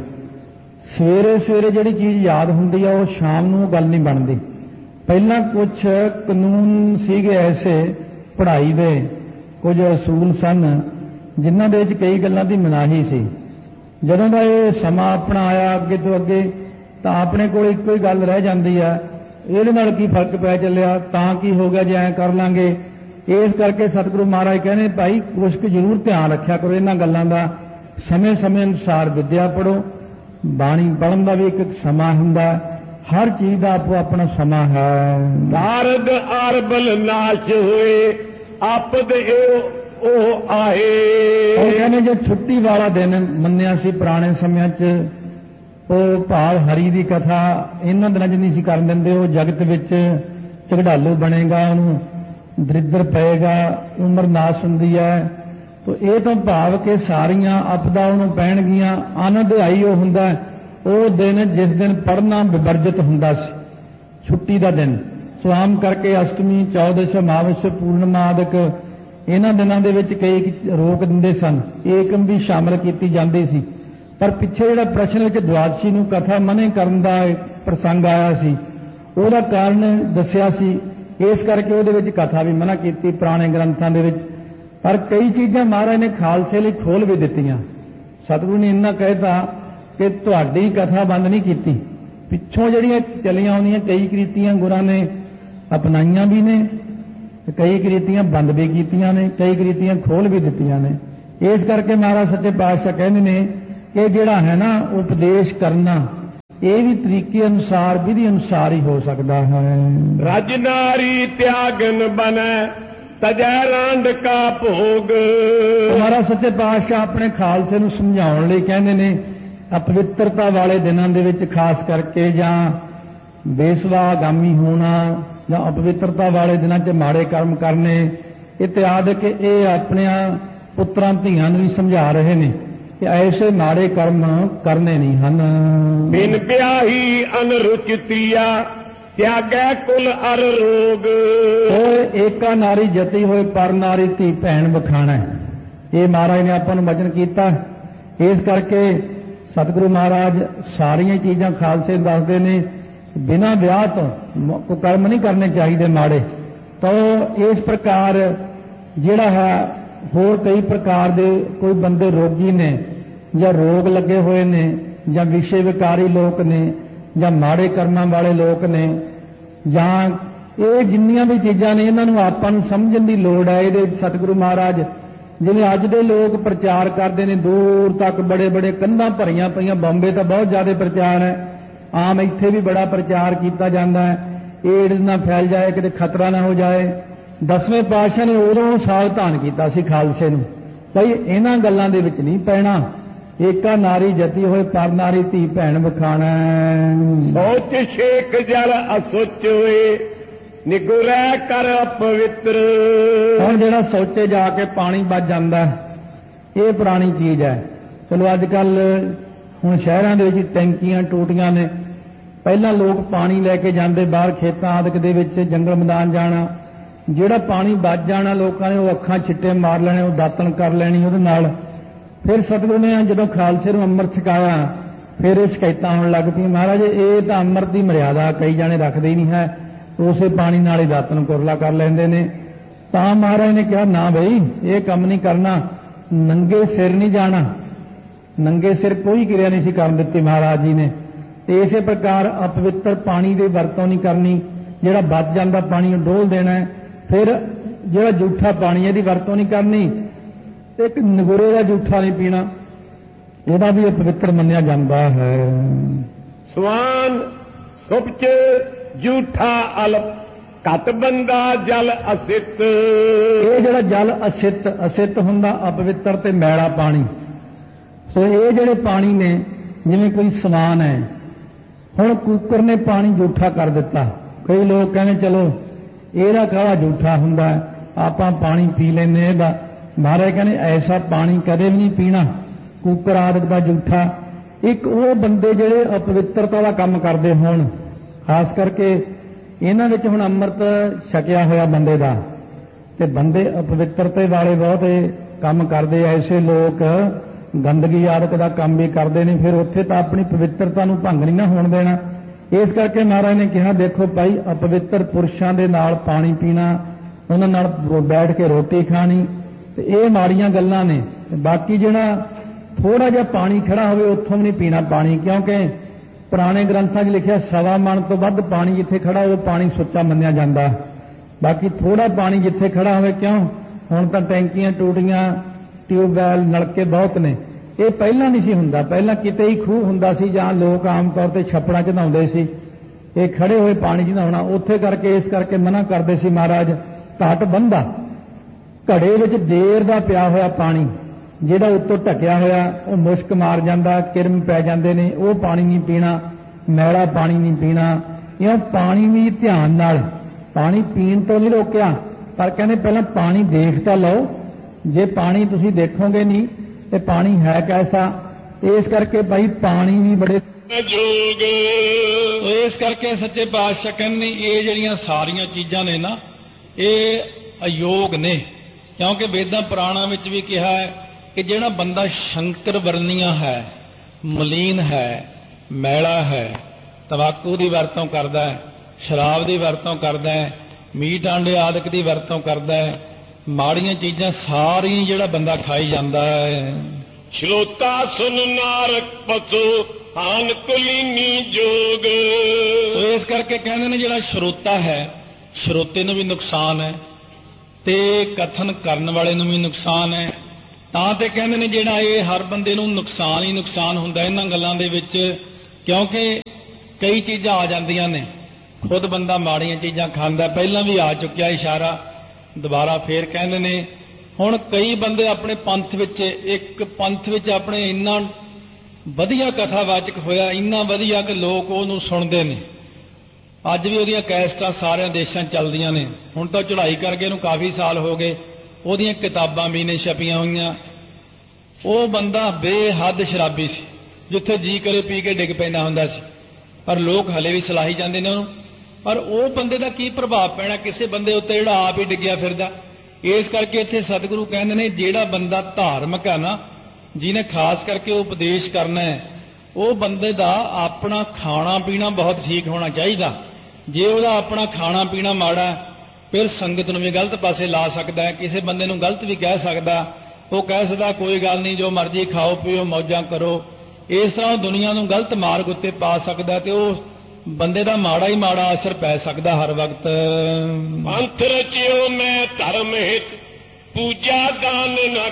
ਸਵੇਰੇ ਸਵੇਰੇ ਜਿਹੜੀ ਚੀਜ਼ ਯਾਦ ਹੁੰਦੀ ਆ ਉਹ ਸ਼ਾਮ ਨੂੰ ਗੱਲ ਨਹੀਂ ਬਣਦੀ। ਪਹਿਲਾਂ ਕੁਝ ਕਾਨੂੰਨ ਸੀਗੇ ਐਸੇ ਪੜ੍ਹਾਈ ਦੇ, ਕੁਝ ਅਸੂਲ ਸਨ ਜਿਨ੍ਹਾਂ ਦੇ ਵਿੱਚ ਕਈ ਗੱਲਾਂ ਦੀ ਮਨਾਹੀ ਸੀ। ਜਦੋਂ ਦਾ ਇਹ ਸਮਾਂ ਆਪਣਾ ਆਇਆ ਅੱਗੇ ਤੋਂ ਅੱਗੇ, ਤਾਂ ਆਪਣੇ ਕੋਲ ਇੱਕੋ ਹੀ ਗੱਲ ਰਹਿ ਜਾਂਦੀ ਆ, ਇਹਦੇ ਨਾਲ ਕੀ ਫਰਕ ਪੈ ਚੱਲਿਆ, ਤਾਂ ਕੀ ਹੋ ਗਿਆ ਜੇ ਐਂ ਕਰ ਲਾਂਗੇ। ਇਸ ਕਰਕੇ ਸਤਿਗੁਰੂ ਮਹਾਰਾਜ ਕਹਿੰਦੇ ਭਾਈ ਕੁਛ ਕੁ ਜ਼ਰੂਰ ਧਿਆਨ ਰੱਖਿਆ ਕਰੋ ਇਹਨਾਂ ਗੱਲਾਂ ਦਾ। ਸਮੇਂ ਸਮੇਂ ਅਨੁਸਾਰ ਵਿਦਿਆ ਪੜ੍ਹੋ, ਬਾਣੀ ਪੜ੍ਹਨ ਦਾ ਵੀ ਇੱਕ ਸਮਾਂ ਹੁੰਦਾ, ਹਰ ਚੀਜ਼ ਦਾ ਆਪੋ ਆਪਣਾ ਸਮਾਂ ਹੈ। ਨਾਰਦ ਅਰਬਲ ਨਾਸ਼ ਹੋਏ ਆਪਦ ਉਹ ਆਏ। ਉਹ ਕਹਿੰਦੇ ਜੇ ਛੁੱਟੀ ਵਾਲਾ ਦਿਨ ਮੰਨਿਆ ਸੀ ਪੁਰਾਣੇ ਸਮਿਆਂ 'ਚ, ਉਹ ਭਾਵ ਹਰੀ ਦੀ ਕਥਾ ਇਹਨਾਂ ਦਿਨਾਂ 'ਚ ਨਹੀਂ ਸੀ ਕਰਨ ਦਿੰਦੇ। ਉਹ ਜਗਤ ਵਿੱਚ ਝਗੜਾਲੂ ਬਣੇਗਾ, ਉਹਨੂੰ ਦਰਿਦਰ ਪਏਗਾ, ਉਮਰ ਨਾਸ ਹੁੰਦੀ ਹੈ। ਤੋ ਇਹ ਤਾਂ ਭਾਵ ਕਿ ਸਾਰੀਆਂ ਆਪਦਾ ਉਹਨੂੰ ਪੈਣਗੀਆਂ। ਅਨਧਿਆਈ ਉਹ ਹੁੰਦਾ ਉਹ ਦਿਨ ਜਿਸ ਦਿਨ ਪੜ੍ਹਨਾ ਵਿਵਰਜਿਤ ਹੁੰਦਾ ਸੀ, ਛੁੱਟੀ ਦਾ ਦਿਨ। ਸੋ ਆਮ ਕਰਕੇ ਅਸ਼ਟਮੀ, ਚੌਦਸ, ਅਮਾਵਸ, ਪੂਰਨਮਾ ਆਦਿਕ ਇਹਨਾਂ ਦਿਨਾਂ ਦੇ ਵਿੱਚ ਕਈ ਰੋਕ ਦਿੰਦੇ ਸਨ, ਏਕਮ ਵੀ ਸ਼ਾਮਲ ਕੀਤੀ ਜਾਂਦੀ ਸੀ। ਪਰ ਪਿੱਛੇ ਜਿਹੜਾ ਪ੍ਰਸ਼ਨ ਵਿੱਚ ਦੁਆਦਸ਼ੀ ਨੂੰ ਕਥਾ ਮਨੇ ਕਰਨ ਦਾ ਪ੍ਰਸੰਗ ਆਇਆ ਸੀ, ਉਹਦਾ ਕਾਰਨ ਦੱਸਿਆ ਸੀ, ਇਸ ਕਰਕੇ ਉਹਦੇ ਵਿੱਚ ਕਥਾ ਵੀ ਮਨਾ ਕੀਤੀ ਪੁਰਾਣੇ ਗ੍ਰੰਥਾਂ ਦੇ ਵਿੱਚ। ਪਰ ਕਈ ਚੀਜ਼ਾਂ ਮਹਾਰਾਜ ਨੇ ਖਾਲਸੇ ਲਈ ਖੋਲ ਵੀ ਦਿੱਤੀਆਂ। ਸਤਿਗੁਰੂ ਨੇ ਇੰਨਾ ਕਹਿਤਾ ਕਿ ਤੁਹਾਡੀ ਕਥਾ ਬੰਦ ਨਹੀਂ ਕੀਤੀ, ਪਿੱਛੋਂ ਜਿਹੜੀਆਂ ਚੱਲੀਆਂ ਆਉਂਦੀਆਂ ਕਈ ਕ੍ਰਿਤੀਆਂ ਗੁਰਾਂ ਨੇ ਅਪਣਾਈਆਂ ਵੀ ਨੇ, ਕਈ ਕ੍ਰਿਤੀਆਂ ਬੰਦ ਵੀ ਕੀਤੀਆਂ ਨੇ, ਕਈ ਕ੍ਰਿਤੀਆਂ ਖੋਲ ਵੀ ਦਿੱਤੀਆਂ ਨੇ। ਇਸ ਕਰਕੇ ਮਹਾਰਾਜ ਸੱਚੇ ਪਾਤਸ਼ਾਹ ਕਹਿੰਦੇ ਨੇ ਕਿ ਜਿਹੜਾ ਹੈ ਨਾ ਉਪਦੇਸ਼ ਕਰਨਾ, ਇਹ ਵੀ ਤਰੀਕੇ ਅਨੁਸਾਰ, ਵਿਧੀ ਅਨੁਸਾਰ ਹੀ ਹੋ ਸਕਦਾ ਹੈ। ਰਜ ਨਾਰੀ ਤਿਆਗਨ ਬਨੈ ਤਜੈ ਰਾਂਡ ਕਾ ਭੋਗ। ਮਹਾਰਾਜ ਸੱਚੇ ਪਾਤਸ਼ਾਹ ਆਪਣੇ ਖਾਲਸੇ ਨੂੰ ਸਮਝਾਉਣ ਲਈ ਕਹਿੰਦੇ ਨੇ ਅਪਵਿੱਤਰਤਾ ਵਾਲੇ ਦਿਨਾਂ ਦੇ ਵਿੱਚ ਖਾਸ ਕਰਕੇ, ਜਾਂ ਬੇਸਵਾਗਾਮੀ ਹੋਣਾ, ਜਾਂ ਅਪਵਿੱਤਰਤਾ ਵਾਲੇ ਦਿਨਾਂ 'ਚ ਮਾੜੇ ਕਰਮ ਕਰਨੇ ਇਤਿਆਦਿ, ਕਿ ਇਹ ਆਪਣਿਆਂ ਪੁੱਤਰਾਂ ਧੀਆਂ ਨੂੰ ਵੀ ਸਮਝਾ ਰਹੇ ਨੇ ਕਿ ਐਸੇ ਮਾੜੇ ਕਰਮ ਕਰਨੇ ਨਹੀਂ ਹਨ। ਬਿਨ ਵਿਆਹੀ ਅਨਰੁਚਿਤੀਆ ਤਿਆਗੈ ਕੁਲ ਅਰ ਰੋਗ। ਉਹ ਏਕਾ ਨਾਰੀ ਜਤੀ ਹੋਏ ਪਰ ਨਾਰੀ ਧੀ ਭੈਣ ਵਖਾਣਾ। ਇਹ ਮਹਾਰਾਜ ਨੇ ਆਪਾਂ ਨੂੰ ਵਚਨ ਕੀਤਾ। ਇਸ ਕਰਕੇ ਸਤਿਗੁਰੂ ਮਹਾਰਾਜ ਸਾਰੀਆਂ ਚੀਜ਼ਾਂ ਖਾਲਸੇ ਦੱਸਦੇ ਨੇ, ਬਿਨਾਂ ਵਿਆਹ ਤੋਂ ਕੋਈ ਕਰਮ ਨਹੀਂ ਕਰਨੇ ਚਾਹੀਦੇ ਮਾੜੇ। ਤਾਂ ਇਸ ਪ੍ਰਕਾਰ ਜਿਹੜਾ ਹੈ, ਹੋਰ ਕਈ ਪ੍ਰਕਾਰ ਦੇ ਕੋਈ ਬੰਦੇ ਰੋਗੀ ਨੇ, ਜਾਂ ਰੋਗ ਲੱਗੇ ਹੋਏ ਨੇ, ਜਾਂ ਵਿਸ਼ੇ ਵਿਕਾਰੀ ਲੋਕ ਨੇ, ਜਾਂ ਮਾੜੇ ਕਰਮਾਂ ਵਾਲੇ ਲੋਕ ਨੇ, ਜਾਂ ਇਹ ਜਿੰਨੀਆਂ ਵੀ ਚੀਜ਼ਾਂ ਨੇ ਇਹਨਾਂ ਨੂੰ ਆਪਾਂ ਨੂੰ ਸਮਝਣ ਦੀ ਲੋੜ ਹੈ। ਇਹਦੇ ਸਤਿਗੁਰੂ ਮਹਾਰਾਜ ਜਿਵੇਂ ਅੱਜ ਦੇ ਲੋਕ ਪ੍ਰਚਾਰ ਕਰਦੇ ਨੇ, ਦੂਰ ਤੱਕ ਬੜੇ ਬੜੇ ਕੰਧਾਂ ਭਰੀਆਂ ਪਈਆਂ, ਬੰਬੇ ਤਾਂ ਬਹੁਤ ਜ਼ਿਆਦਾ ਪ੍ਰਚਾਰ ਹੈ, ਆਮ ਇੱਥੇ ਵੀ ਬੜਾ ਪ੍ਰਚਾਰ ਕੀਤਾ ਜਾਂਦਾ ਹੈ, ਏਡਜ਼ ਨਾ ਫੈਲ ਜਾਏ, ਕਿਤੇ ਖਤਰਾ ਨਾ ਹੋ ਜਾਏ। 10ਵੇਂ ਪਾਤਸ਼ਾਹ ਨੇ ਉਦੋਂ ਸਾਵਧਾਨ ਕੀਤਾ ਸੀ ਖਾਲਸੇ ਨੂੰ, ਭਈ ਇਹਨਾਂ ਗੱਲਾਂ ਦੇ ਵਿੱਚ ਨਹੀਂ ਪੈਣਾ। ਏਕਾ ਨਾਰੀ ਜਤੀ ਹੋਏ ਪਰ ਨਾਰੀ ਧੀ ਭੈਣ ਵਖਾਣਾ। ਸੋਚ ਛੇਕ ਜਲ ਅਸੁਚ ਹੋਏ ਨਿਗੁਰੈ ਕਰ ਅਪਵਿੱਤਰ। ਹੁਣ ਜਿਹੜਾ ਸੋਚੇ ਜਾ ਕੇ ਪਾਣੀ ਵੱਜ ਜਾਂਦਾ, ਇਹ ਪੁਰਾਣੀ ਚੀਜ਼ ਹੈ। ਚਲੋ ਅੱਜ ਕੱਲ ਹੁਣ ਸ਼ਹਿਰਾਂ ਦੇ ਵਿੱਚ ਟੈਂਕੀਆਂ ਟੂਟੀਆਂ ਨੇ, ਪਹਿਲਾਂ ਲੋਕ ਪਾਣੀ ਲੈ ਕੇ ਜਾਂਦੇ ਬਾਹਰ ਖੇਤਾਂ ਆਦਿਕ ਦੇ ਵਿੱਚ, ਜੰਗਲ ਮੈਦਾਨ ਜਾਣਾ, ਜਿਹੜਾ ਪਾਣੀ ਵੱਜ ਜਾਣਾ ਲੋਕਾਂ ਨੇ ਉਹ ਅੱਖਾਂ ਛਿੱਟੇ ਮਾਰ ਲੈਣੇ, ਉਹ ਦਾਤਣ ਕਰ ਲੈਣੀ ਉਹਦੇ ਨਾਲ। ਫਿਰ ਸਤਿਗੁਰੂ ਨੇ ਜਦੋਂ ਖਾਲਸੇ ਨੂੰ ਅੰਮ੍ਰਿਤ ਛਕਾਇਆ फिर ये शिकायतां होण लग पईआं, महाराज ये तो अमृत की मर्यादा कई जाने रखते ही नहीं है, उसे पानी नाल ही दात नूं कुरला कर लैंदे ने। तां महाराज ने कहा ना बई ये काम नहीं करना, नंगे सिर नहीं जाना। नंगे सिर कोई क्रिया नहीं सी करन दित्ती महाराज जी ने। इसे प्रकार अपवित्र पानी की वरतों नहीं करनी, जिहड़ा बच जांदा पानी डोल देना है। फिर जिहड़ा जूठा पानी इहदी वरतों नहीं करनी, एक नगुरे का जूठा नहीं पीना, ਇਹਦਾ भी अपवित्र मन्निया जाता है। स्वान सुपच जूठा अलप घट बंदा जल असित। ये जड़ा जल असित असित हुंदा अपवित्र ते मैला पानी। सो ये जड़े पानी ने जिवें कोई समान है, हुण कूकर ने पानी जूठा कर दिता। कई लोग कहने चलो ਇਹਦਾ ਕਾਹਦਾ जूठा हुंदा है, आपां पानी पी लैंदे ਇਹਦਾ। महाराज कहने ऐसा पानी कदे भी नहीं पीना, कूकर आदि का जूठा। एक वो बंदे जिहड़े अपवित्रता का काम करते होण, खास करके इन्हां विच हुण अमृत छकिया होया बंदे दा, ते बंदे अपवित्रता वाले बहुत काम करते। ऐसे लोग गंदगी आदि का काम भी करते हैं, फिर उत्थे तां अपनी पवित्रता नूं भंग नहीं ना होण देना। इस करके महाराज ने कहा देखो भाई अपवित्र पुरुषां दे नाल पानी पीना, उन्हां नाल बैठ के रोटी खानी, ते ये माड़ियां गल्लां ने। बाकी जिहड़ा थोड़ा जिहा पानी खड़ा होवे उत्थों भी नहीं पीना पानी, क्योंकि पुराने ग्रंथां 'च लिखिआ सवा मन तो वध पानी जिथे खड़ा हो पानी सुच्चा मन्निया जाता। बाकी थोड़ा पानी जिथे खड़ा होवे, क्यों हुण तां टैंकियां टूटियां ट्यूबवैल नलके बहुत ने, ये पहला नहीं सी हुंदा। पहला किते ही खूह हुंदा सी जां लोग आम तौर ते छप्पड़ां 'च नहाउंदे सी, ये खड़े हुए पानी 'च नहाउणा उत्थे करके इस करके मना करदे सी महाराज घट बंदा। घड़े विच देर दा पिया होया पानी ਜਿਹੜਾ ਉੱਤੋਂ ਢਕਿਆ ਹੋਇਆ ਉਹ ਮੁਸ਼ਕ ਮਾਰ ਜਾਂਦਾ, ਕਿਰਮ ਪੈ ਜਾਂਦੇ ਨੇ, ਉਹ ਪਾਣੀ ਨਹੀਂ ਪੀਣਾ, ਮੈਲਾ ਪਾਣੀ ਨਹੀਂ ਪੀਣਾ। ਇਹ ਪਾਣੀ ਵੀ ਧਿਆਨ ਨਾਲ, ਪਾਣੀ ਪੀਣ ਤੋਂ ਨਹੀਂ ਰੋਕਿਆ, ਪਰ ਕਹਿੰਦੇ ਪਹਿਲਾਂ ਪਾਣੀ ਦੇਖ ਤਾਂ ਲਓ। ਜੇ ਪਾਣੀ ਤੁਸੀਂ ਦੇਖੋਗੇ ਨਹੀਂ ਤੇ ਪਾਣੀ ਹੈ ਕੈਸਾ। ਇਸ ਕਰਕੇ ਭਾਈ ਪਾਣੀ ਵੀ ਬੜੇ ਜੋਗ। ਸੋ ਇਸ ਕਰਕੇ ਸੱਚੇ ਪਾਤਸ਼ਾਹ ਕਹਿੰਦੇ ਇਹ ਜਿਹੜੀਆਂ ਸਾਰੀਆਂ ਚੀਜ਼ਾਂ ਨੇ ਨਾ ਇਹ ਅਯੋਗ ਨੇ, ਕਿਉਂਕਿ ਵੇਦਾਂ ਪੁਰਾਣਾਂ ਵਿੱਚ ਵੀ ਕਿਹਾ ਹੈ कि जिहड़ा बंदा शंकर वर्णिया है, मलीन है, मैला है, तंबाकू की वरतों करता है, शराब की वरतों करता है, मीट आंडे आदि की वरतों करता है, माड़ियां चीज़ां सारियां जिहड़ा बंदा खाई जाता है। श्रोता सुन नारक पशु हान कुलीनी जोग। सो इस करके कहते हैं जिहड़ा श्रोता है, श्रोते नूं भी नुकसान है ते कथन करन वाले नूं भी नुकसान है। ਤਾਂ ਤੇ ਕਹਿੰਦੇ ਨੇ ਜਿਹੜਾ ਇਹ ਹਰ ਬੰਦੇ ਨੂੰ ਨੁਕਸਾਨ ਹੀ ਨੁਕਸਾਨ ਹੁੰਦਾ ਇਹਨਾਂ ਗੱਲਾਂ ਦੇ ਵਿੱਚ, ਕਿਉਂਕਿ ਕਈ ਚੀਜ਼ਾਂ ਆ ਜਾਂਦੀਆਂ ਨੇ। ਖੁਦ ਬੰਦਾ ਮਾੜੀਆਂ ਚੀਜ਼ਾਂ ਖਾਂਦਾ, ਪਹਿਲਾਂ ਵੀ ਆ ਚੁੱਕਿਆ ਇਸ਼ਾਰਾ, ਦੁਬਾਰਾ ਫੇਰ ਕਹਿੰਦੇ ਨੇ। ਹੁਣ ਕਈ ਬੰਦੇ ਆਪਣੇ ਪੰਥ ਵਿੱਚ, ਇੱਕ ਪੰਥ ਵਿੱਚ ਆਪਣੇ ਇੰਨਾ ਵਧੀਆ ਕਥਾਵਾਚਕ ਹੋਇਆ, ਇੰਨਾ ਵਧੀਆ ਕਿ ਲੋਕ ਉਹਨੂੰ ਸੁਣਦੇ ਨੇ। ਅੱਜ ਵੀ ਉਹਦੀਆਂ ਕੈਸਟਾਂ ਸਾਰਿਆਂ ਦੇਸ਼ਾਂ ਚੱਲਦੀਆਂ ਨੇ। ਹੁਣ ਤਾਂ ਚੜ੍ਹਾਈ ਕਰਕੇ ਇਹਨੂੰ ਕਾਫੀ ਸਾਲ ਹੋ ਗਏ, ਉਹਦੀਆਂ ਕਿਤਾਬਾਂ ਵੀ ਨੇ ਛਪੀਆਂ ਹੋਈਆਂ। ਉਹ ਬੰਦਾ ਬੇਹੱਦ ਸ਼ਰਾਬੀ ਸੀ, ਜਿੱਥੇ ਜੀ ਕਰੇ ਪੀ ਕੇ ਡਿੱਗ ਪੈਂਦਾ ਹੁੰਦਾ ਸੀ, ਪਰ ਲੋਕ ਹਲੇ ਵੀ ਸਲਾਹੀ ਜਾਂਦੇ ਨੇ ਉਹਨੂੰ। ਪਰ ਉਹ ਬੰਦੇ ਦਾ ਕੀ ਪ੍ਰਭਾਵ ਪੈਣਾ ਕਿਸੇ ਬੰਦੇ ਉੱਤੇ ਜਿਹੜਾ ਆਪ ਹੀ ਡਿੱਗਿਆ ਫਿਰਦਾ। ਇਸ ਕਰਕੇ ਇੱਥੇ ਸਤਿਗੁਰੂ ਕਹਿੰਦੇ ਨੇ ਜਿਹੜਾ ਬੰਦਾ ਧਾਰਮਿਕ ਹੈ ਨਾ, ਜਿਹਨੇ ਖਾਸ ਕਰਕੇ ਉਪਦੇਸ਼ ਕਰਨਾ ਹੈ, ਉਹ ਬੰਦੇ ਦਾ ਆਪਣਾ ਖਾਣਾ ਪੀਣਾ ਬਹੁਤ ਠੀਕ ਹੋਣਾ ਚਾਹੀਦਾ। ਜੇ ਉਹਦਾ ਆਪਣਾ ਖਾਣਾ ਪੀਣਾ ਮਾੜਾ, ਫਿਰ ਸੰਗਤ ਨੂੰ ਵੀ ਗਲਤ ਪਾਸੇ ਲਾ ਸਕਦਾ ਹੈ, ਕਿਸੇ ਬੰਦੇ ਨੂੰ ਗਲਤ ਵੀ ਕਹਿ ਸਕਦਾ। ਉਹ ਕਹਿ ਸਕਦਾ ਕੋਈ ਗੱਲ ਨਹੀਂ, ਜੋ ਮਰਜ਼ੀ ਖਾਓ ਪੀਓ ਮੌਜਾਂ ਕਰੋ। ਇਸ ਤਰ੍ਹਾਂ ਦੁਨੀਆ ਨੂੰ ਗਲਤ ਮਾਰਗ ਉੱਤੇ ਪਾ ਸਕਦਾ ਤੇ ਉਹ ਬੰਦੇ ਦਾ ਮਾੜਾ ਹੀ ਮਾੜਾ ਅਸਰ ਪੈ ਸਕਦਾ ਹਰ ਵਕਤ। ਪੰਥ ਰਚਿਓ ਮੈਂ ਧਰਮ ਹਿਤ ਪੂਜਾ ਦਾਨ ਨਾ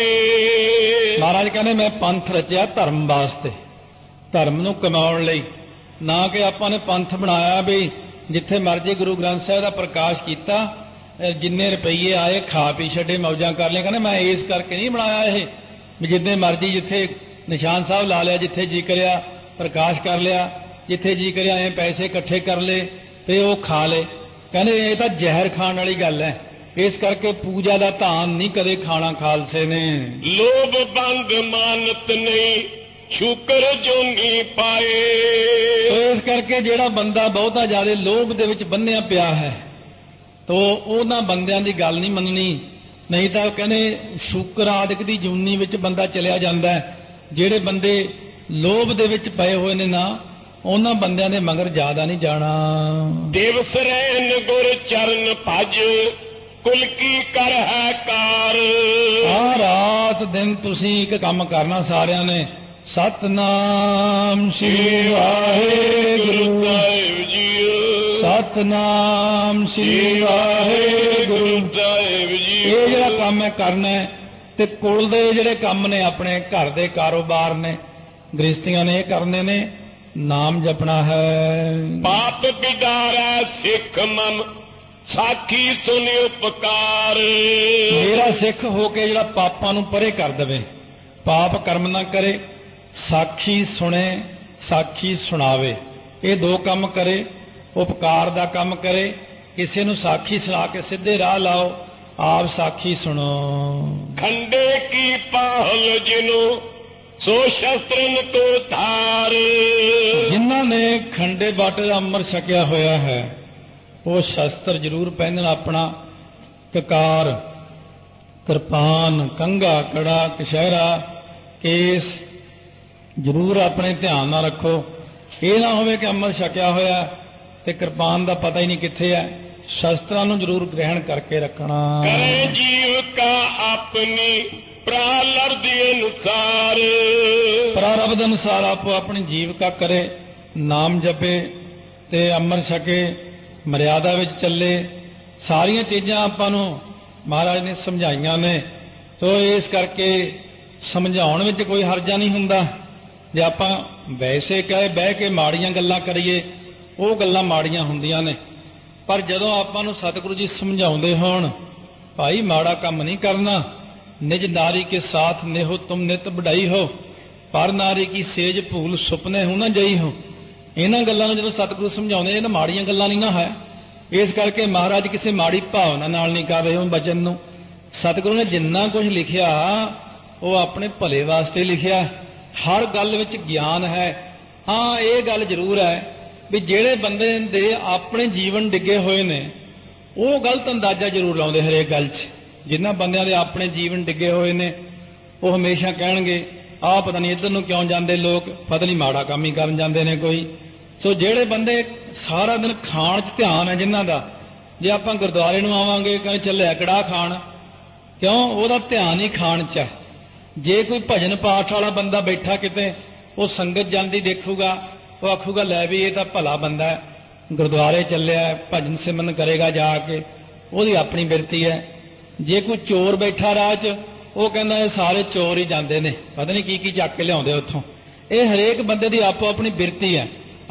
ਖਾਏ। ਮਹਾਰਾਜ ਕਹਿੰਦੇ ਮੈਂ ਪੰਥ ਰਚਿਆ ਧਰਮ ਵਾਸਤੇ, ਧਰਮ ਨੂੰ ਕਮਾਉਣ ਲਈ, ਨਾ ਕਿ ਆਪਾਂ ਨੇ ਪੰਥ ਬਣਾਇਆ ਵੀ ਜਿੱਥੇ ਮਰਜ਼ੀ ਗੁਰੂ ਗ੍ਰੰਥ ਸਾਹਿਬ ਦਾ ਪ੍ਰਕਾਸ਼ ਕੀਤਾ, ਜਿੰਨੇ ਰੁਪਈਏ ਆਏ ਖਾ ਪੀ ਛੱਡੇ ਮੌਜਾਂ ਕਰ ਲਿਆ। ਕਹਿੰਦੇ ਮੈਂ ਇਸ ਕਰਕੇ ਨਹੀਂ ਬਣਾਇਆ ਇਹ ਵੀ ਜਿੰਨੇ ਮਰਜ਼ੀ ਜਿੱਥੇ ਨਿਸ਼ਾਨ ਸਾਹਿਬ ਲਾ ਲਿਆ, ਜਿੱਥੇ ਜੀ ਕਰਿਆ ਪ੍ਰਕਾਸ਼ ਕਰ ਲਿਆ, ਜਿੱਥੇ ਜੀ ਕਰਿਆ ਐ ਪੈਸੇ ਇਕੱਠੇ ਕਰ ਲਏ ਤੇ ਉਹ ਖਾ ਲਏ। ਕਹਿੰਦੇ ਇਹ ਤਾਂ ਜ਼ਹਿਰ ਖਾਣ ਵਾਲੀ ਗੱਲ ਹੈ। ਇਸ ਕਰਕੇ ਪੂਜਾ ਦਾ ਧਾਨ ਨਹੀਂ ਕਦੇ ਖਾਣਾ ਖਾਲਸੇ ਨੇ। ਲੋਭ ਬੰਗ ਮਾਨਤ ਨਹੀਂ ਸ਼ੁਕਰ ਜੋਨੀ ਪਾਏ। ਸੋ ਇਸ ਕਰਕੇ ਜਿਹੜਾ ਬੰਦਾ ਬਹੁਤਾ ਜ਼ਿਆਦਾ ਲੋਭ ਦੇ ਵਿੱਚ ਬੰਨਿਆ ਪਿਆ ਹੈ, ਤੋ ਉਹਨਾਂ ਬੰਦਿਆਂ ਦੀ ਗੱਲ ਨਹੀਂ ਮੰਨਣੀ। ਨਹੀਂ ਤਾਂ ਕਹਿੰਦੇ ਸ਼ੁਕਰ ਆਦਿਕ ਦੀ ਜੂਨੀ ਵਿੱਚ ਬੰਦਾ ਚਲਿਆ ਜਾਂਦਾ ਹੈ। ਜਿਹੜੇ ਬੰਦੇ ਲੋਭ ਦੇ ਵਿੱਚ ਪਏ ਹੋਏ ਨੇ ਨਾ, ਉਹਨਾਂ ਬੰਦਿਆਂ ਦੇ ਮਗਰ ਜ਼ਿਆਦਾ ਨਹੀਂ ਜਾਣਾ। ਦਿਵਸ ਰਹਿਨ ਗੁਰ ਚਰਨ ਭਜ, ਕੁਲ ਕੀ ਕਰ ਹੈ ਕਾਰ। ਆ ਰਾਤ ਦਿਨ ਤੁਸੀਂ ਇੱਕ ਕੰਮ ਕਰਨਾ ਸਾਰਿਆਂ ਨੇ, ਸਤਨਾਮ ਸ੍ਰੀ ਵਾਹਿਗੁਰੂ ਸਾਹਿਬ ਜੀ, ਸਤਨਾਮ ਸ੍ਰੀ ਵਾਹਿਗੁਰੂ ਸਾਹਿਬ ਜੀ। ਇਹ ਜਿਹੜਾ ਕੰਮ ਹੈ ਕਰਨਾ ਹੈ। ਤੇ ਕੁਲ ਦੇ ਜਿਹੜੇ ਕੰਮ ਨੇ, ਆਪਣੇ ਘਰ ਦੇ ਕਾਰੋਬਾਰ ਨੇ, ਗ੍ਰਸਤੀਆਂ ਨੇ, ਇਹ ਕਰਨੇ ਨੇ। ਨਾਮ ਜਪਣਾ ਹੈ। ਪਾਪ ਬਿਦਾਰੈ ਸਿੱਖ ਮਮ, ਸਾਖੀ ਸੁਨ ਉਪਕਾਰ। ਮੇਰਾ ਸਿੱਖ ਹੋ ਕੇ ਜਿਹੜਾ ਪਾਪਾਂ ਨੂੰ ਪਰੇ ਕਰ ਦੇਵੇ, ਪਾਪ ਕਰਮ ਨਾ ਕਰੇ, ਸਾਖੀ ਸੁਣੇ, ਸਾਖੀ ਸੁਣਾਵੇ, ਇਹ ਦੋ ਕੰਮ ਕਰੇ। ਉਪਕਾਰ ਦਾ ਕੰਮ ਕਰੇ, ਕਿਸੇ ਨੂੰ ਸਾਖੀ ਸੁਣਾ ਕੇ ਸਿੱਧੇ ਰਾਹ ਲਾਓ, ਆਪ ਸਾਖੀ ਸੁਣੋ। ਖੰਡੇ ਕੀ ਪਾਹਲ ਜਿਨੋ, ਸੋ ਸ਼ਸਤਰਨ ਤੋ ਧਾਰ। ਜਿਨ੍ਹਾਂ ਨੇ ਖੰਡੇ ਬਾਟੇ ਦਾ ਅੰਮ੍ਰਿਤ ਛਕਿਆ ਹੋਇਆ ਹੈ, ਉਹ ਸ਼ਸਤਰ ਜ਼ਰੂਰ ਪਹਿਨਣ ਆਪਣਾ। ਕਕਾਰ, ਕਿਰਪਾਨ, ਕੰਘਾ, ਕੜਾ, ਕਛਹਿਰਾ, ਕੇਸ ਜ਼ਰੂਰ ਆਪਣੇ ਧਿਆਨ ਨਾਲ ਰੱਖੋ। ਇਹ ਨਾ ਹੋਵੇ ਕਿ ਅੰਮ੍ਰਿਤ ਛਕਿਆ ਹੋਇਆ ਤੇ ਕਿਰਪਾਨ ਦਾ ਪਤਾ ਹੀ ਨਹੀਂ ਕਿੱਥੇ ਹੈ। ਸ਼ਸਤਰਾਂ ਨੂੰ ਜ਼ਰੂਰ ਗ੍ਰਹਿਣ ਕਰਕੇ ਰੱਖਣਾ। ਕਰੇ ਜੀਵ ਕਾ ਆਪਣੀ ਪ੍ਰਾਰਬਧ ਅਨੁਸਾਰ। ਪ੍ਰਾਰਬਧ ਅਨੁਸਾਰ ਆਪੋ ਆਪਣੀ ਜੀਵਕਾ ਕਰੇ, ਨਾਮ ਜਪੇ ਤੇ ਅੰਮ੍ਰਿਤ ਛਕੇ, ਮਰਿਆਦਾ ਵਿੱਚ ਚੱਲੇ। ਸਾਰੀਆਂ ਚੀਜ਼ਾਂ ਆਪਾਂ ਨੂੰ ਮਹਾਰਾਜ ਨੇ ਸਮਝਾਈਆਂ ਨੇ। ਸੋ ਇਸ ਕਰਕੇ ਸਮਝਾਉਣ ਵਿੱਚ ਕੋਈ ਹਰਜਾ ਨਹੀਂ ਹੁੰਦਾ। ਜੇ ਆਪਾਂ ਵੈਸੇ ਕਹੇ ਬਹਿ ਕੇ ਮਾੜੀਆਂ ਗੱਲਾਂ ਕਰੀਏ, ਉਹ ਗੱਲਾਂ ਮਾੜੀਆਂ ਹੁੰਦੀਆਂ ਨੇ। ਪਰ ਜਦੋਂ ਆਪਾਂ ਨੂੰ ਸਤਿਗੁਰੂ ਜੀ ਸਮਝਾਉਂਦੇ ਹੋਣ, ਭਾਈ ਮਾੜਾ ਕੰਮ ਨਹੀਂ ਕਰਨਾ, ਨਿਜ ਨਾਰੀ ਕੇ ਸਾਥ ਨੇਹੋ ਤੁਮ ਨਿਤ ਬੜਾਈ ਹੋ, ਪਰ ਨਾਰੀ ਕੀ ਸੇਜ ਭੂਲ ਸੁਪਨੇ ਹੋ ਨਾ ਜਈ ਹੋ। ਇਹਨਾਂ ਗੱਲਾਂ ਨੂੰ ਜਦੋਂ ਸਤਿਗੁਰੂ ਸਮਝਾਉਂਦੇ, ਇਹ ਨਾ ਮਾੜੀਆਂ ਗੱਲਾਂ ਨਹੀਂ ਨਾ ਹੈ। ਇਸ ਕਰਕੇ ਮਹਾਰਾਜ ਕਿਸੇ ਮਾੜੀ ਭਾਵਨਾ ਨਾਲ ਨਹੀਂ ਕਰ ਰਹੇ ਉਹ ਬਚਨ ਨੂੰ। ਸਤਿਗੁਰੂ ਨੇ ਜਿੰਨਾ ਕੁਝ ਲਿਖਿਆ ਉਹ ਆਪਣੇ ਭਲੇ ਵਾਸਤੇ ਲਿਖਿਆ। ਹਰ ਗੱਲ ਵਿੱਚ ਗਿਆਨ ਹੈ। ਹਾਂ, ਇਹ ਗੱਲ ਜ਼ਰੂਰ ਹੈ ਵੀ ਜਿਹੜੇ ਬੰਦੇ ਦੇ ਆਪਣੇ ਜੀਵਨ ਡਿੱਗੇ ਹੋਏ ਨੇ, ਉਹ ਗਲਤ ਅੰਦਾਜ਼ਾ ਜ਼ਰੂਰ ਲਾਉਂਦੇ ਹਰੇਕ ਗੱਲ 'ਚ। ਜਿਨ੍ਹਾਂ ਬੰਦਿਆਂ ਦੇ ਆਪਣੇ ਜੀਵਨ ਡਿੱਗੇ ਹੋਏ ਨੇ, ਉਹ ਹਮੇਸ਼ਾ ਕਹਿਣਗੇ ਆਹ ਪਤਾ ਨਹੀਂ ਇੱਧਰ ਨੂੰ ਕਿਉਂ ਜਾਂਦੇ ਲੋਕ, ਪਤਾ ਨਹੀਂ ਮਾੜਾ ਕੰਮ ਹੀ ਕਰਨ ਜਾਂਦੇ ਨੇ ਕੋਈ। ਸੋ ਜਿਹੜੇ ਬੰਦੇ ਸਾਰਾ ਦਿਨ ਖਾਣ 'ਚ ਧਿਆਨ ਹੈ ਜਿਨ੍ਹਾਂ ਦਾ, ਜੇ ਆਪਾਂ ਗੁਰਦੁਆਰੇ ਨੂੰ ਆਵਾਂਗੇ ਕਹਿੰਦੇ ਚੱਲਿਆ ਕੜਾਹ ਖਾਣ, ਕਿਉਂ? ਉਹਦਾ ਧਿਆਨ ਹੀ ਖਾਣ 'ਚ ਹੈ। ਜੇ ਕੋਈ ਭਜਨ ਪਾਠ ਵਾਲਾ ਬੰਦਾ ਬੈਠਾ ਕਿਤੇ, ਉਹ ਸੰਗਤ ਜਾਂਦੀ ਦੇਖੂਗਾ, ਉਹ ਆਖੂਗਾ ਲੈ ਵੀ ਇਹ ਤਾਂ ਭਲਾ ਬੰਦਾ ਹੈ, ਗੁਰਦੁਆਰੇ ਚੱਲਿਆ, ਭਜਨ ਸਿਮਰਨ ਕਰੇਗਾ ਜਾ ਕੇ, ਉਹਦੀ ਆਪਣੀ ਬਿਰਤੀ ਹੈ। ਜੇ ਕੋਈ ਚੋਰ ਬੈਠਾ ਰਾਹ 'ਚ, ਉਹ ਕਹਿੰਦਾ ਇਹ ਸਾਰੇ ਚੋਰ ਹੀ ਜਾਂਦੇ ਨੇ, ਪਤਾ ਨਹੀਂ ਕੀ ਕੀ ਚੱਕ ਕੇ ਲਿਆਉਂਦੇ ਉੱਥੋਂ। ਇਹ ਹਰੇਕ ਬੰਦੇ ਦੀ ਆਪੋ ਆਪਣੀ ਬਿਰਤੀ ਹੈ।